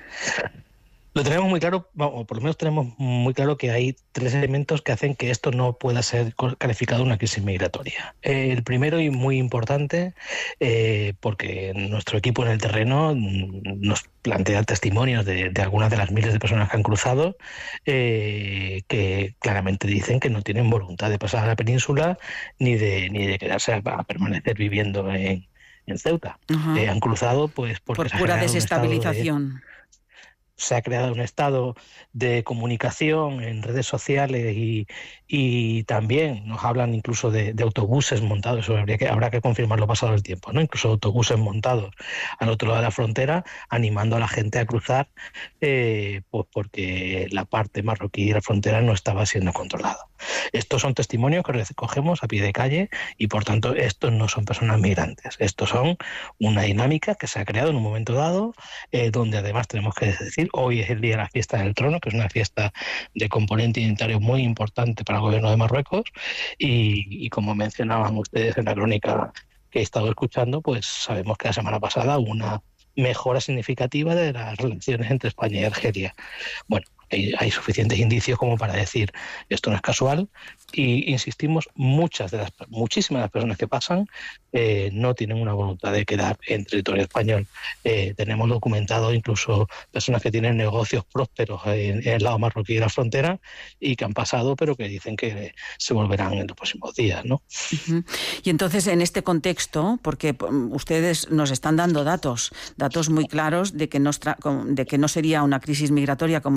Lo tenemos muy claro, o por lo menos tenemos muy claro que hay tres elementos que hacen que esto no pueda ser calificado una crisis migratoria. Eh, el primero y muy importante, eh, porque nuestro equipo en el terreno nos plantea testimonios de, de algunas de las miles de personas que han cruzado, eh, que claramente dicen que no tienen voluntad de pasar a la península ni de, ni de quedarse a, a permanecer viviendo en, en Ceuta. Uh-huh. Eh, han cruzado pues porque por pura desestabilización. Se ha creado un estado de comunicación en redes sociales y, y también nos hablan incluso de, de autobuses montados, eso habría que, habrá que confirmarlo pasado el tiempo, ¿no? Incluso autobuses montados al otro lado de la frontera animando a la gente a cruzar eh, pues porque la parte marroquí de la frontera no estaba siendo controlada. Estos son testimonios que recogemos a pie de calle y por tanto estos no son personas migrantes, estos son una dinámica que se ha creado en un momento dado eh, donde además tenemos que decir hoy es el día de la fiesta del trono, que es una fiesta de componente identitario muy importante para el gobierno de Marruecos y, y como mencionaban ustedes en la crónica que he estado escuchando, pues sabemos que la semana pasada hubo una mejora significativa de las relaciones entre España y Argelia. Bueno, hay, hay suficientes indicios como para decir esto no es casual y insistimos, muchas de las muchísimas de las personas que pasan eh, no tienen una voluntad de quedar en territorio español. Eh, tenemos documentado incluso personas que tienen negocios prósperos en, en el lado marroquí de la frontera y que han pasado pero que dicen que se volverán en los próximos días, ¿no? Uh-huh. Y entonces en este contexto, porque ustedes nos están dando datos, datos muy claros de que no, de que no sería una crisis migratoria como está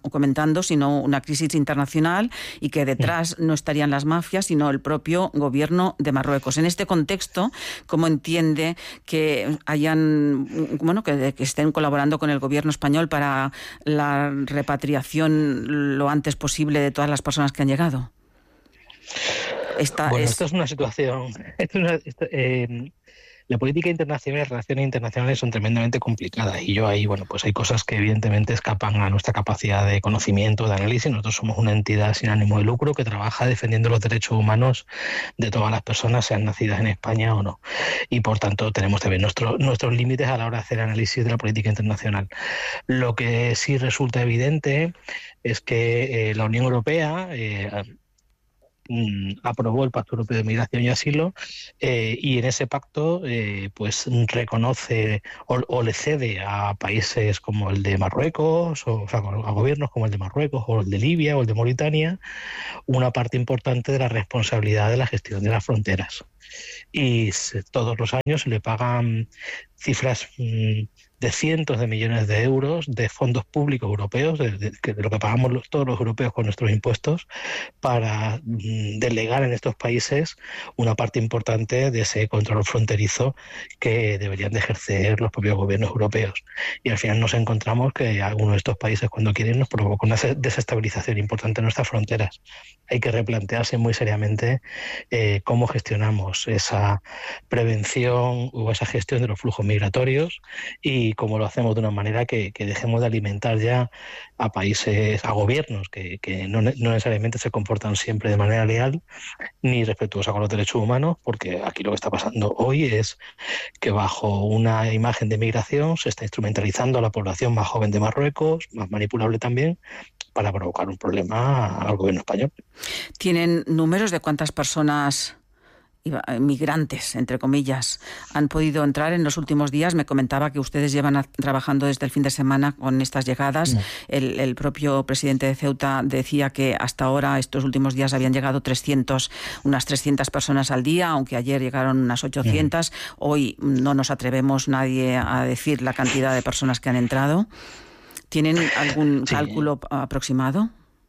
comentando, sino una crisis internacional y que detrás no estarían las mafias, sino el propio gobierno de Marruecos. En este contexto, ¿cómo entiende que hayan, bueno, que, que estén colaborando con el gobierno español para la repatriación lo antes posible de todas las personas que han llegado? Esta bueno, es... esto es una situación... Esto es una, esto, eh, la política internacional y las relaciones internacionales son tremendamente complicadas y yo ahí, bueno, pues hay cosas que evidentemente escapan a nuestra capacidad de conocimiento, de análisis. Nosotros somos una entidad sin ánimo de lucro que trabaja defendiendo los derechos humanos de todas las personas, sean nacidas en España o no. Y por tanto tenemos que ver nuestro, nuestros límites a la hora de hacer análisis de la política internacional. Lo que sí resulta evidente es que eh, la Unión Europea... Eh, aprobó el Pacto Europeo de Migración y Asilo eh, y en ese pacto eh, pues reconoce o, o le cede a países como el de Marruecos, o, o sea, a gobiernos como el de Marruecos o el de Libia o el de Mauritania, una parte importante de la responsabilidad de la gestión de las fronteras. Y se, todos los años se le pagan cifras mmm, de cientos de millones de euros de fondos públicos europeos, de, de, de lo que pagamos los, todos los europeos con nuestros impuestos, para mm, delegar en estos países una parte importante de ese control fronterizo que deberían de ejercer los propios gobiernos europeos. Y al final nos encontramos que algunos de estos países, cuando quieren, nos provoca una desestabilización importante en nuestras fronteras. Hay que replantearse muy seriamente eh, cómo gestionamos esa prevención o esa gestión de los flujos migratorios y cómo lo hacemos de una manera que, que dejemos de alimentar ya a países, a gobiernos que, que no, no necesariamente se comportan siempre de manera leal ni respetuosa con los derechos humanos, porque aquí lo que está pasando hoy es que bajo una imagen de migración se está instrumentalizando a la población más joven de Marruecos, más manipulable también, para provocar un problema al gobierno español. ¿Tienen números de cuántas personas migrantes, entre comillas, han podido entrar en los últimos días? Me comentaba que ustedes llevan a, trabajando desde el fin de semana con estas llegadas. No. El, el propio presidente de Ceuta decía que hasta ahora, estos últimos días, habían llegado trescientos, unas trescientas personas al día, aunque ayer llegaron unas ochocientas. No. Hoy no nos atrevemos nadie a decir la cantidad de personas que han entrado. ¿Tienen algún sí. cálculo aproximado?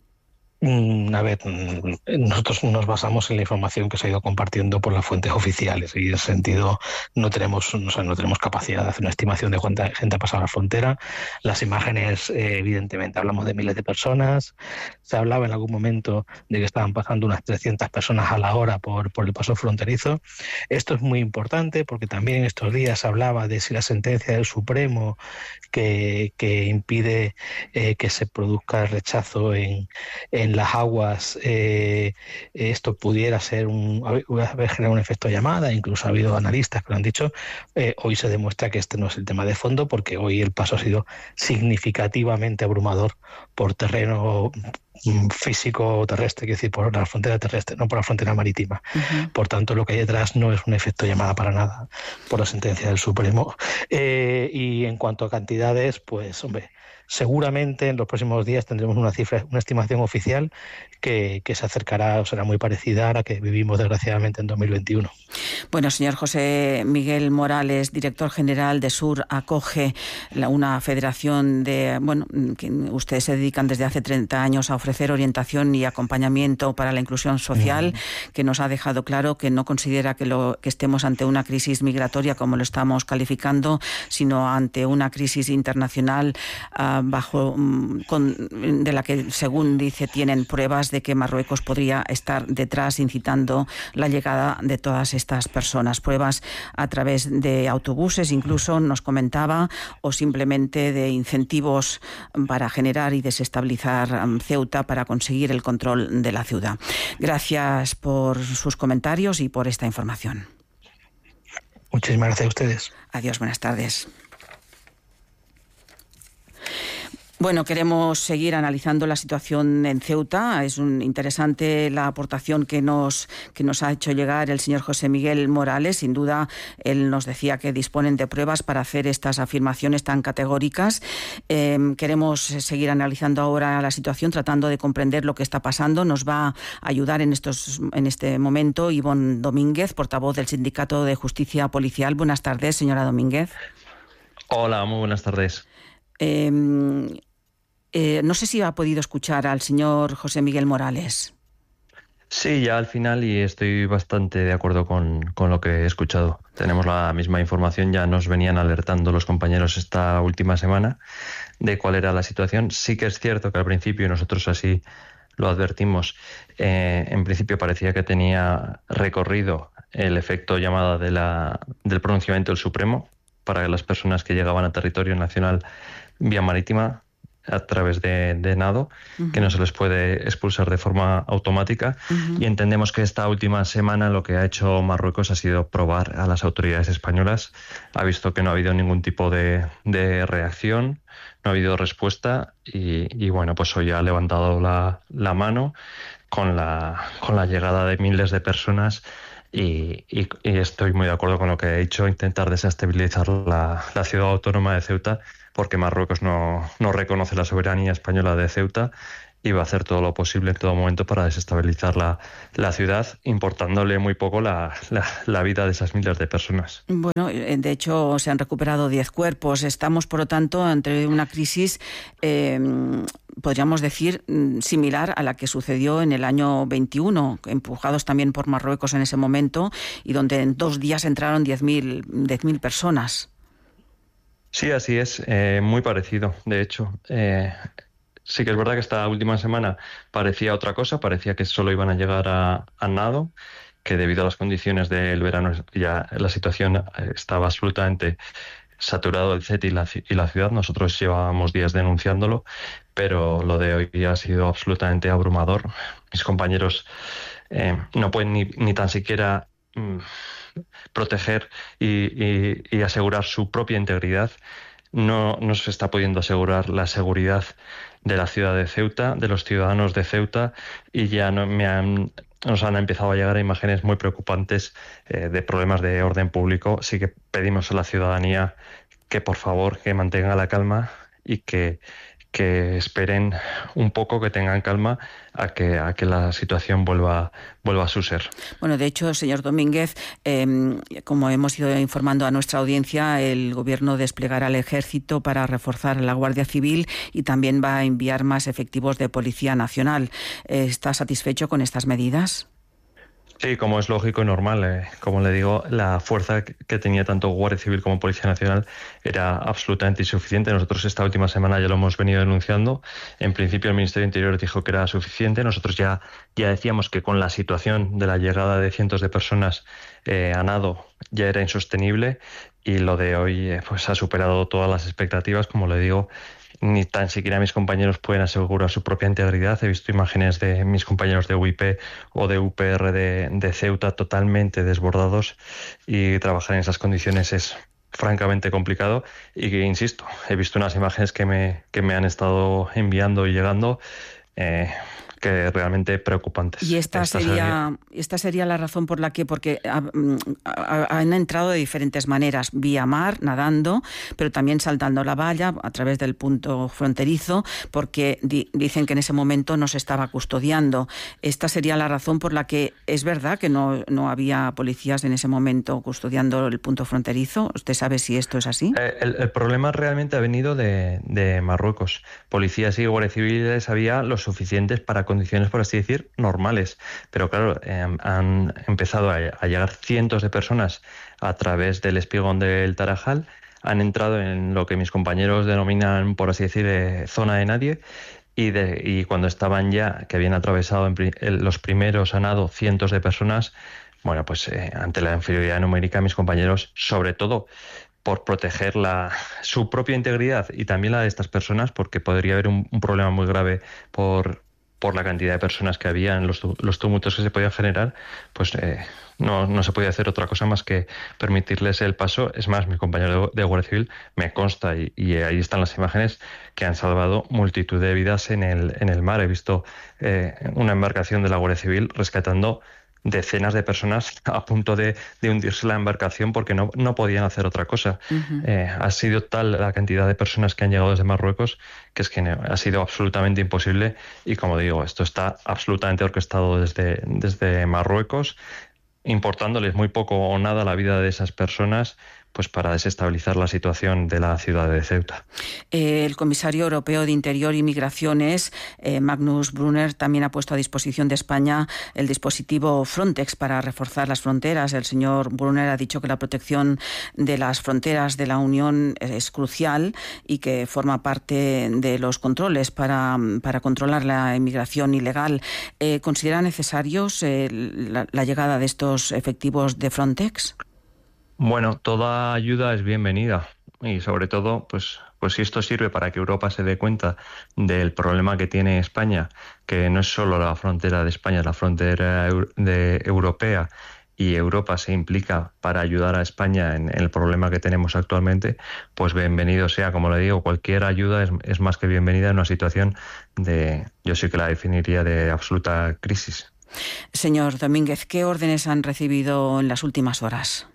A ver, nosotros nos basamos en la información que se ha ido compartiendo por las fuentes oficiales y en ese sentido no tenemos, o sea, no tenemos capacidad de hacer una estimación de cuánta gente ha pasado la frontera. Las imágenes, eh, evidentemente, hablamos de miles de personas. Se hablaba en algún momento de que estaban pasando unas trescientas personas a la hora por, por el paso fronterizo. Esto es muy importante porque también estos días se hablaba de si la sentencia del Supremo que, que impide eh, que se produzca el rechazo en, en las aguas, eh, esto pudiera ser un, haber generado un efecto llamada. Incluso ha habido analistas que lo han dicho. Eh, hoy se demuestra que este no es el tema de fondo, porque hoy el paso ha sido significativamente abrumador por terreno físico terrestre, quiero decir, por la frontera terrestre, no por la frontera marítima. Uh-huh. Por tanto, lo que hay detrás no es un efecto llamada para nada por la sentencia del Supremo. Eh, y en cuanto a cantidades, pues, hombre, seguramente en los próximos días tendremos una cifra, una estimación oficial que, que se acercará o será muy parecida a la que vivimos desgraciadamente en dos mil veintiuno. Bueno, señor José Miguel Morales, director general de Sur Acoge, la, una federación de, bueno, que ustedes se dedican desde hace treinta años a ofrecer orientación y acompañamiento para la inclusión social, mm. que nos ha dejado claro que no considera que, lo, que estemos ante una crisis migratoria como lo estamos calificando, sino ante una crisis internacional uh, bajo con, de la que, según dice, tienen pruebas de que Marruecos podría estar detrás incitando la llegada de todas estas personas. Pruebas a través de autobuses, incluso nos comentaba, o simplemente de incentivos para generar y desestabilizar um, Ceuta para conseguir el control de la ciudad. Gracias por sus comentarios y por esta información. Muchísimas gracias a ustedes. Adiós, buenas tardes. Bueno, queremos seguir analizando la situación en Ceuta. Es un interesante la aportación que nos, que nos ha hecho llegar el señor José Miguel Morales. Sin duda, él nos decía que disponen de pruebas para hacer estas afirmaciones tan categóricas. Eh, queremos seguir analizando ahora la situación, tratando de comprender lo que está pasando. Nos va a ayudar en, estos, en este momento Ivonne Domínguez, portavoz del Sindicato de Justicia Policial. Buenas tardes, señora Domínguez. Hola, muy buenas tardes. Eh, Eh, no sé si ha podido escuchar al señor José Miguel Morales. Sí, ya al final, y estoy bastante de acuerdo con, con lo que he escuchado. Tenemos la misma información, ya nos venían alertando los compañeros esta última semana de cuál era la situación. Sí que es cierto que al principio, y nosotros así lo advertimos, eh, en principio parecía que tenía recorrido el efecto llamada de la, del pronunciamiento del Supremo para las personas que llegaban a territorio nacional vía marítima, a través de, de nado, uh-huh. que no se les puede expulsar de forma automática. Uh-huh. Y entendemos que esta última semana lo que ha hecho Marruecos ha sido probar a las autoridades españolas. Ha visto que no ha habido ningún tipo de, de reacción, no ha habido respuesta y, y bueno, pues hoy ha levantado la, la mano con la, con la llegada de miles de personas. Y, y, y estoy muy de acuerdo con lo que he dicho, intentar desestabilizar la, la ciudad autónoma de Ceuta, porque Marruecos no, no reconoce la soberanía española de Ceuta y va a hacer todo lo posible en todo momento para desestabilizar la, la ciudad, importándole muy poco la, la, la vida de esas miles de personas. Bueno, de hecho se han recuperado diez cuerpos. Estamos, por lo tanto, ante una crisis, eh, podríamos decir, similar a la que sucedió en el año veintiuno, empujados también por Marruecos en ese momento, y donde en dos días entraron diez mil personas. Sí, así es, eh, muy parecido, de hecho. Eh, sí que es verdad que esta última semana parecía otra cosa, parecía que solo iban a llegar a, a nado, que debido a las condiciones del verano ya la situación estaba absolutamente saturado el C E T y la, y la ciudad. Nosotros llevábamos días denunciándolo, pero lo de hoy ha sido absolutamente abrumador. Mis compañeros eh, no pueden ni, ni tan siquiera mm, proteger y, y, y asegurar su propia integridad. No, no se está pudiendo asegurar la seguridad de la ciudad de Ceuta, de los ciudadanos de Ceuta, y ya no, me han, nos han empezado a llegar imágenes muy preocupantes eh, de problemas de orden público. Sí que pedimos a la ciudadanía que por favor que mantenga la calma y que que esperen un poco, que tengan calma a que a que la situación vuelva vuelva a su ser. Bueno, de hecho, señor Domínguez, eh, como hemos ido informando a nuestra audiencia, el Gobierno desplegará el Ejército para reforzar la Guardia Civil y también va a enviar más efectivos de Policía Nacional. ¿Está satisfecho con estas medidas? Sí, como es lógico y normal. Eh, como le digo, la fuerza que tenía tanto Guardia Civil como Policía Nacional era absolutamente insuficiente. Nosotros esta última semana ya lo hemos venido denunciando. En principio el Ministerio de Interior dijo que era suficiente. Nosotros ya, ya decíamos que con la situación de la llegada de cientos de personas eh, a nado ya era insostenible, y lo de hoy eh, pues ha superado todas las expectativas. Como le digo, ni tan siquiera mis compañeros pueden asegurar su propia integridad. He visto imágenes de mis compañeros de U I P o de U P R de, de Ceuta totalmente desbordados, y trabajar en esas condiciones es francamente complicado. Y que, insisto, he visto unas imágenes que me, que me han estado enviando y llegando eh, que realmente preocupantes. Y esta, esta sería, sería esta sería la razón por la que, porque ha, ha, han entrado de diferentes maneras, vía mar, nadando, pero también saltando la valla a través del punto fronterizo, porque di, dicen que en ese momento no se estaba custodiando. Esta sería la razón por la que es verdad que no, no había policías en ese momento custodiando el punto fronterizo. ¿Usted sabe si esto es así? Eh, el, el problema realmente ha venido de, de Marruecos. Policías y guardias civiles había lo suficientes para condiciones, por así decir, normales. Pero claro, eh, han empezado a, a llegar cientos de personas a través del espigón del Tarajal, han entrado en lo que mis compañeros denominan, por así decir, eh, zona de nadie, y, de, y cuando estaban ya, que habían atravesado en, en los primeros a nado cientos de personas, bueno, pues eh, ante la inferioridad numérica, mis compañeros, sobre todo por proteger la, su propia integridad y también la de estas personas, porque podría haber un, un problema muy grave por por la cantidad de personas que había, en los, los tumultos que se podían generar, pues eh, no, no se podía hacer otra cosa más que permitirles el paso. Es más, mi compañero de, de Guardia Civil me consta, y, y ahí están las imágenes, que han salvado multitud de vidas en el, en el mar. He visto eh, una embarcación de la Guardia Civil rescatando decenas de personas a punto de, de hundirse la embarcación porque no, no podían hacer otra cosa. Uh-huh. Eh, ha sido tal la cantidad de personas que han llegado desde Marruecos que es que ha sido absolutamente imposible, y como digo, esto está absolutamente orquestado desde, desde Marruecos, importándoles muy poco o nada la vida de esas personas, pues para desestabilizar la situación de la ciudad de Ceuta. Eh, el comisario europeo de Interior y Migraciones, eh, Magnus Brunner, también ha puesto a disposición de España el dispositivo Frontex para reforzar las fronteras. El señor Brunner ha dicho que la protección de las fronteras de la Unión es crucial y que forma parte de los controles para, para controlar la inmigración ilegal. Eh, ¿Considera necesarios eh, la, la llegada de estos efectivos de Frontex? Bueno, toda ayuda es bienvenida y sobre todo, pues, pues si esto sirve para que Europa se dé cuenta del problema que tiene España, que no es solo la frontera de España, es la frontera de europea, y Europa se implica para ayudar a España en el problema que tenemos actualmente, pues bienvenido sea. Como le digo, cualquier ayuda es, es más que bienvenida en una situación de, yo sí que la definiría de absoluta crisis. Señor Domínguez, ¿qué órdenes han recibido en las últimas horas?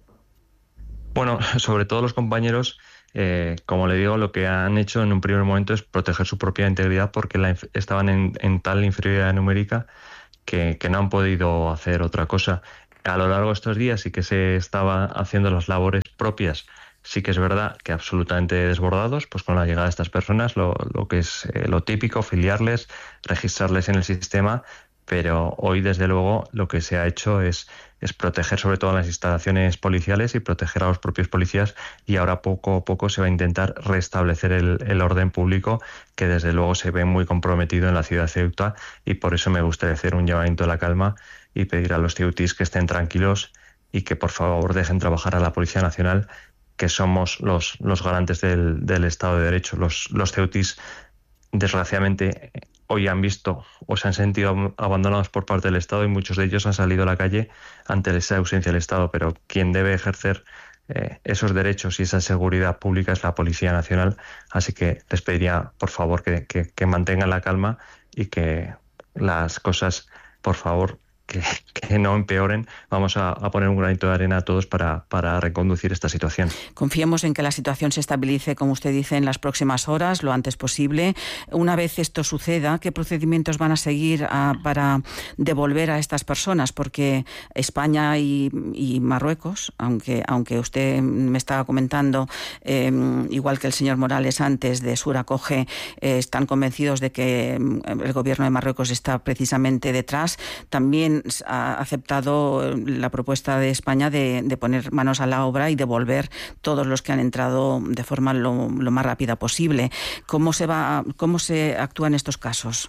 Bueno, sobre todo los compañeros, eh, como le digo, lo que han hecho en un primer momento es proteger su propia integridad porque la, estaban en, en tal inferioridad numérica que, que no han podido hacer otra cosa. A lo largo de estos días sí que se estaba haciendo las labores propias. Sí que es verdad que absolutamente desbordados, pues con la llegada de estas personas, lo, lo que es eh, lo típico, filiarles, registrarles en el sistema, pero hoy desde luego lo que se ha hecho es, es proteger sobre todo las instalaciones policiales y proteger a los propios policías, y ahora poco a poco se va a intentar restablecer el, el orden público, que desde luego se ve muy comprometido en la ciudad de Ceuta, y por eso me gustaría hacer un llamamiento a la calma y pedir a los ceutíes que estén tranquilos y que por favor dejen trabajar a la Policía Nacional, que somos los, los garantes del, del Estado de Derecho. Los, los ceutíes, desgraciadamente, hoy han visto o se han sentido abandonados por parte del Estado y muchos de ellos han salido a la calle ante esa ausencia del Estado, pero quien debe ejercer eh, esos derechos y esa seguridad pública es la Policía Nacional, así que les pediría por favor que, que, que mantengan la calma y que las cosas, por favor, Que, que no empeoren. Vamos a, a poner un granito de arena a todos para, para reconducir esta situación. Confiemos en que la situación se estabilice, como usted dice, en las próximas horas, lo antes posible. Una vez esto suceda, ¿qué procedimientos van a seguir a, para devolver a estas personas? Porque España y, y Marruecos, aunque, aunque usted me estaba comentando, eh, igual que el señor Morales antes de Suracoge, eh, están convencidos de que el gobierno de Marruecos está precisamente detrás. También ha aceptado la propuesta de España de, de poner manos a la obra y devolver todos los que han entrado de forma lo, lo más rápida posible. ¿Cómo se va, cómo se actúa en estos casos?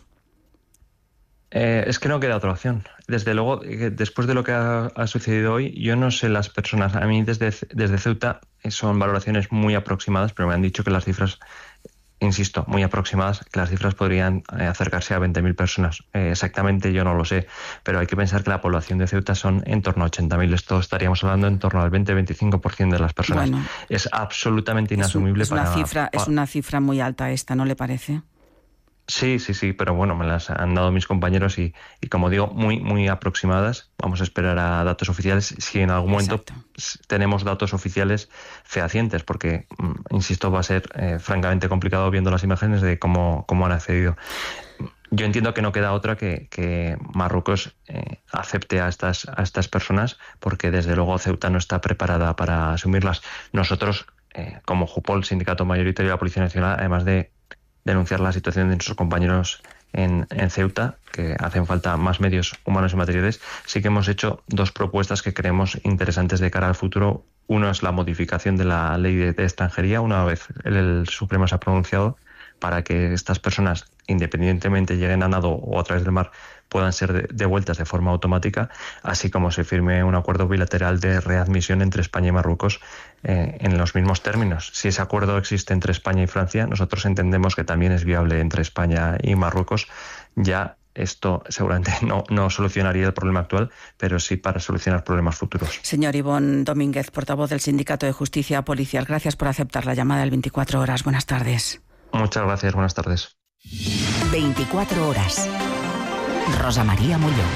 Eh, es que no queda otra opción. Desde luego, después de lo que ha, ha sucedido hoy, yo no sé las personas. A mí desde, desde Ceuta son valoraciones muy aproximadas, pero me han dicho que las cifras, insisto, muy aproximadas, que las cifras podrían acercarse a veinte mil personas. Eh, exactamente yo no lo sé, pero hay que pensar que la población de Ceuta son en torno a ochenta mil. Esto estaríamos hablando en torno al veinte a veinticinco por ciento de las personas. Bueno, es absolutamente inasumible. Es, un, es, para, una cifra, para... es una cifra muy alta esta, ¿no le parece? Sí, sí, sí, pero bueno, me las han dado mis compañeros y, y como digo, muy, muy aproximadas. Vamos a esperar a datos oficiales. Si en algún momento Exacto. tenemos datos oficiales fehacientes, porque, insisto, va a ser eh, francamente complicado viendo las imágenes de cómo, cómo han accedido. Yo entiendo que no queda otra que, que Marruecos eh, acepte a estas, a estas personas, porque desde luego Ceuta no está preparada para asumirlas. Nosotros, eh, como Jupol, Sindicato Mayoritario de la Policía Nacional, además de denunciar la situación de nuestros compañeros en, en Ceuta, que hacen falta más medios humanos y materiales, sí que hemos hecho dos propuestas que creemos interesantes de cara al futuro. Uno es la modificación de la ley de, de extranjería, una vez el, el Supremo se ha pronunciado, para que estas personas, independientemente lleguen a nado o a través del mar, puedan ser devueltas de forma automática, así como se firme un acuerdo bilateral de readmisión entre España y Marruecos eh, en los mismos términos. Si ese acuerdo existe entre España y Francia, nosotros entendemos que también es viable entre España y Marruecos. Ya esto seguramente no, no solucionaría el problema actual, pero sí para solucionar problemas futuros. Señor Ivón Domínguez, portavoz del Sindicato de Justicia Policial, gracias por aceptar la llamada del veinticuatro horas. Buenas tardes. Muchas gracias, buenas tardes. veinticuatro horas. Rosa María Molló.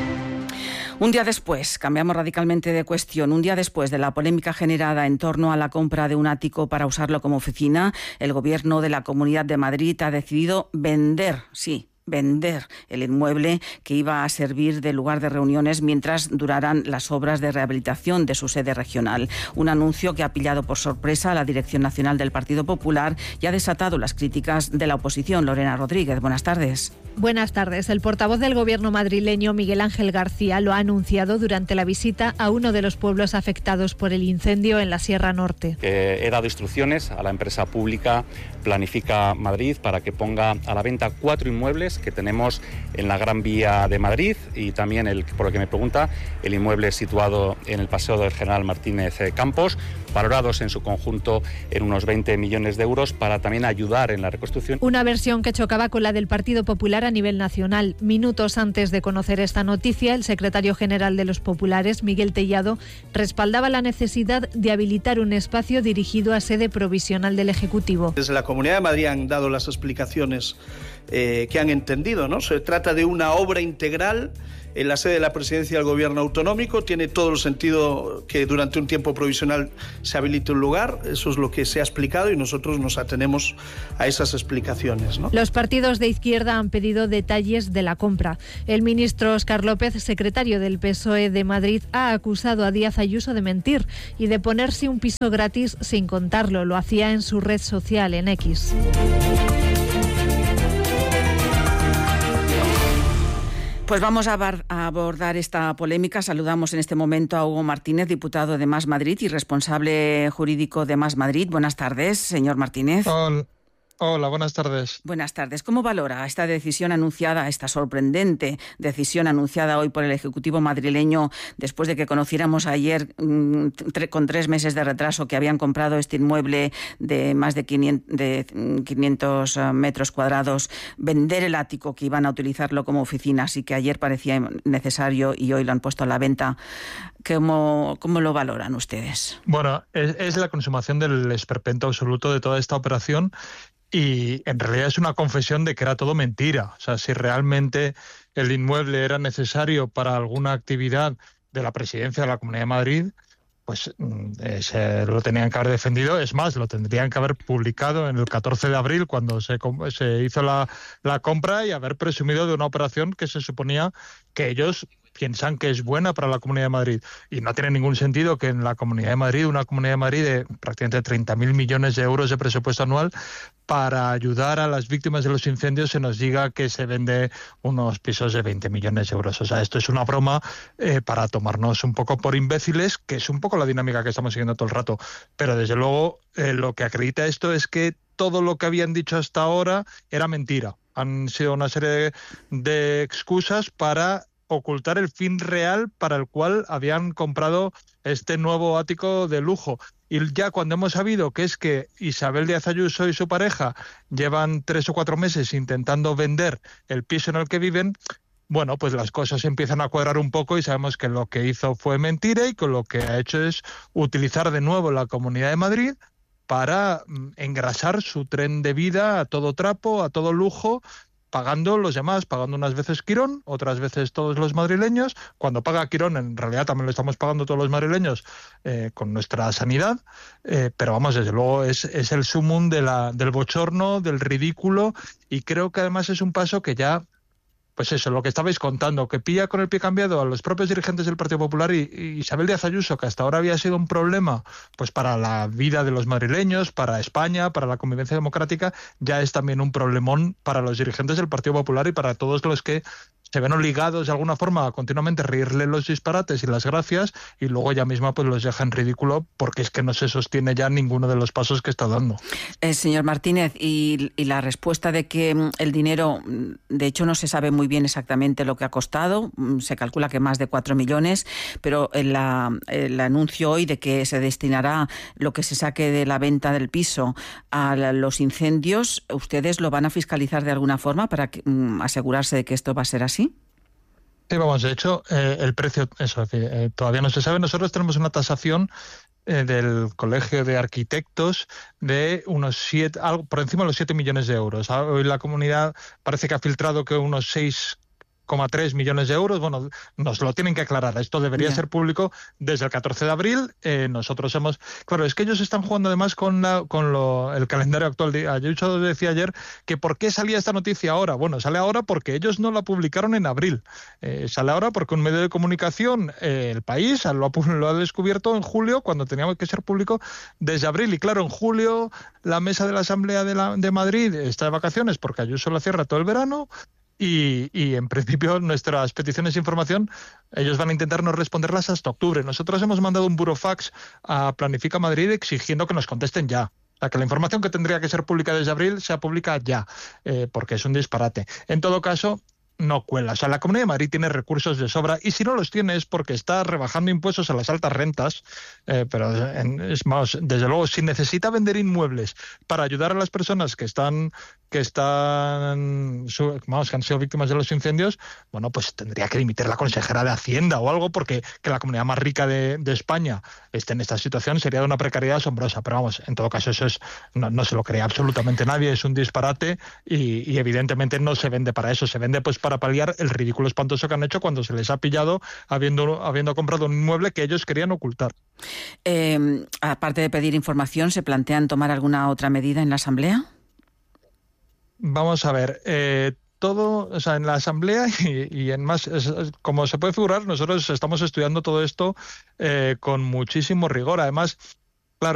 Un día después, cambiamos radicalmente de cuestión, un día después de la polémica generada en torno a la compra de un ático para usarlo como oficina, el Gobierno de la Comunidad de Madrid ha decidido vender, sí, vender el inmueble que iba a servir de lugar de reuniones mientras duraran las obras de rehabilitación de su sede regional. Un anuncio que ha pillado por sorpresa a la Dirección Nacional del Partido Popular y ha desatado las críticas de la oposición. Lorena Rodríguez, buenas tardes. Buenas tardes. El portavoz del Gobierno madrileño, Miguel Ángel García, lo ha anunciado durante la visita a uno de los pueblos afectados por el incendio en la Sierra Norte. Eh, he dado instrucciones a la empresa pública Planifica Madrid para que ponga a la venta cuatro inmuebles que tenemos en la Gran Vía de Madrid y también, el, por lo que me pregunta, el inmueble situado en el Paseo del General Martínez Campos, valorados en su conjunto en unos veinte millones de euros para también ayudar en la reconstrucción. Una versión que chocaba con la del Partido Popular a nivel nacional. Minutos antes de conocer esta noticia, el secretario general de los populares, Miguel Tellado, respaldaba la necesidad de habilitar un espacio dirigido a sede provisional del Ejecutivo. Desde la Comunidad de Madrid han dado las explicaciones eh, que han entendido, ¿no? Se trata de una obra integral en la sede de la Presidencia del Gobierno Autonómico. Tiene todo el sentido que durante un tiempo provisional se habilite un lugar. Eso es lo que se ha explicado y nosotros nos atenemos a esas explicaciones, ¿no? Los partidos de izquierda han pedido detalles de la compra. El ministro Óscar López, secretario del P S O E de Madrid, ha acusado a Díaz Ayuso de mentir y de ponerse un piso gratis sin contarlo. Lo hacía en su red social, en X. Pues vamos a abordar esta polémica. Saludamos en este momento a Hugo Martínez, diputado de Más Madrid y responsable jurídico de Más Madrid. Buenas tardes, señor Martínez. Hola. Hola, buenas tardes. Buenas tardes. ¿Cómo valora esta decisión anunciada, esta sorprendente decisión anunciada hoy por el Ejecutivo madrileño, después de que conociéramos ayer, mmm, tre- con tres meses de retraso, que habían comprado este inmueble de más de quinientos, de quinientos metros cuadrados, vender el ático que iban a utilizarlo como oficinas y que ayer parecía necesario y hoy lo han puesto a la venta? ¿Cómo, cómo lo valoran ustedes? Bueno, es, es la consumación del esperpento absoluto de toda esta operación. Y en realidad es una confesión de que era todo mentira. O sea, si realmente el inmueble era necesario para alguna actividad de la Presidencia de la Comunidad de Madrid, pues eh, se lo tenían que haber defendido. Es más, lo tendrían que haber publicado en el catorce de abril, cuando se, se hizo la, la compra, y haber presumido de una operación que se suponía que ellos piensan que es buena para la Comunidad de Madrid. Y no tiene ningún sentido que en la Comunidad de Madrid, una Comunidad de Madrid de prácticamente treinta mil millones de euros de presupuesto anual, para ayudar a las víctimas de los incendios se nos diga que se vende unos pisos de veinte millones de euros. O sea, esto es una broma eh, para tomarnos un poco por imbéciles, que es un poco la dinámica que estamos siguiendo todo el rato. Pero desde luego eh, lo que acredita esto es que todo lo que habían dicho hasta ahora era mentira. Han sido una serie de, de excusas para ocultar el fin real para el cual habían comprado este nuevo ático de lujo. Y ya cuando hemos sabido que es que Isabel Díaz Ayuso y su pareja llevan tres o cuatro meses intentando vender el piso en el que viven, bueno, pues las cosas empiezan a cuadrar un poco y sabemos que lo que hizo fue mentira y que lo que ha hecho es utilizar de nuevo la Comunidad de Madrid para engrasar su tren de vida a todo trapo, a todo lujo, pagando los demás, pagando unas veces Quirón, otras veces todos los madrileños. Cuando paga Quirón, en realidad también lo estamos pagando todos los madrileños eh, con nuestra sanidad, eh, pero vamos, desde luego es, es el sumum de la, del bochorno, del ridículo, y creo que además es un paso que ya, pues eso, lo que estabais contando, que pilla con el pie cambiado a los propios dirigentes del Partido Popular y, y Isabel Díaz Ayuso, que hasta ahora había sido un problema pues para la vida de los madrileños, para España, para la convivencia democrática, ya es también un problemón para los dirigentes del Partido Popular y para todos los que se ven obligados de alguna forma a continuamente reírle los disparates y las gracias, y luego ella misma pues los deja en ridículo porque es que no se sostiene ya ninguno de los pasos que está dando. Eh, señor Martínez, y, y la respuesta de que el dinero, de hecho no se sabe muy bien exactamente lo que ha costado, se calcula que más de cuatro millones, pero el, la, el anuncio hoy de que se destinará lo que se saque de la venta del piso a los incendios, ¿ustedes lo van a fiscalizar de alguna forma para que, um, asegurarse de que esto va a ser así? Sí, vamos, de hecho, eh, el precio, eso, es decir, eh, todavía no se sabe. Nosotros tenemos una tasación eh, del Colegio de Arquitectos de unos siete, algo por encima de los siete millones de euros. Hoy la comunidad parece que ha filtrado que unos seis coma tres millones de euros. Bueno, nos lo tienen que aclarar. Esto debería yeah. ser público desde el catorce de abril. Eh, nosotros hemos... Claro, es que ellos están jugando además con, la, con lo, el calendario actual. Ayuso decía ayer que ¿por qué salía esta noticia ahora? Bueno, sale ahora porque ellos no la publicaron en abril. Eh, sale ahora porque un medio de comunicación, eh, El País, lo ha, lo ha descubierto en julio, cuando tenía que ser público desde abril. Y claro, en julio la mesa de la Asamblea de, la, de Madrid está de vacaciones porque Ayuso la cierra todo el verano. Y, y en principio nuestras peticiones de información ellos van a intentarnos responderlas hasta octubre. Nosotros hemos mandado un burofax a Planifica Madrid exigiendo que nos contesten ya. O sea, que la información que tendría que ser pública desde abril sea pública ya, eh, porque es un disparate. En todo caso, no cuela. O sea, la Comunidad de Madrid tiene recursos de sobra y si no los tiene es porque está rebajando impuestos a las altas rentas, eh, pero en, es más, desde luego, si necesita vender inmuebles para ayudar a las personas que están que están vamos, que han sido víctimas de los incendios, bueno, pues tendría que dimitir la consejera de Hacienda o algo, porque que la comunidad más rica de, de España esté en esta situación sería de una precariedad asombrosa. Pero vamos, en todo caso, eso es no, no se lo cree absolutamente nadie, es un disparate y, y evidentemente no se vende para eso, se vende pues para paliar el ridículo espantoso que han hecho cuando se les ha pillado habiendo, habiendo comprado un inmueble que ellos querían ocultar. Eh, aparte de pedir información, ¿se plantean tomar alguna otra medida en la Asamblea? Vamos a ver, eh, todo, o sea, en la Asamblea y, y en más, es, como se puede figurar, nosotros estamos estudiando todo esto eh, con muchísimo rigor. Además,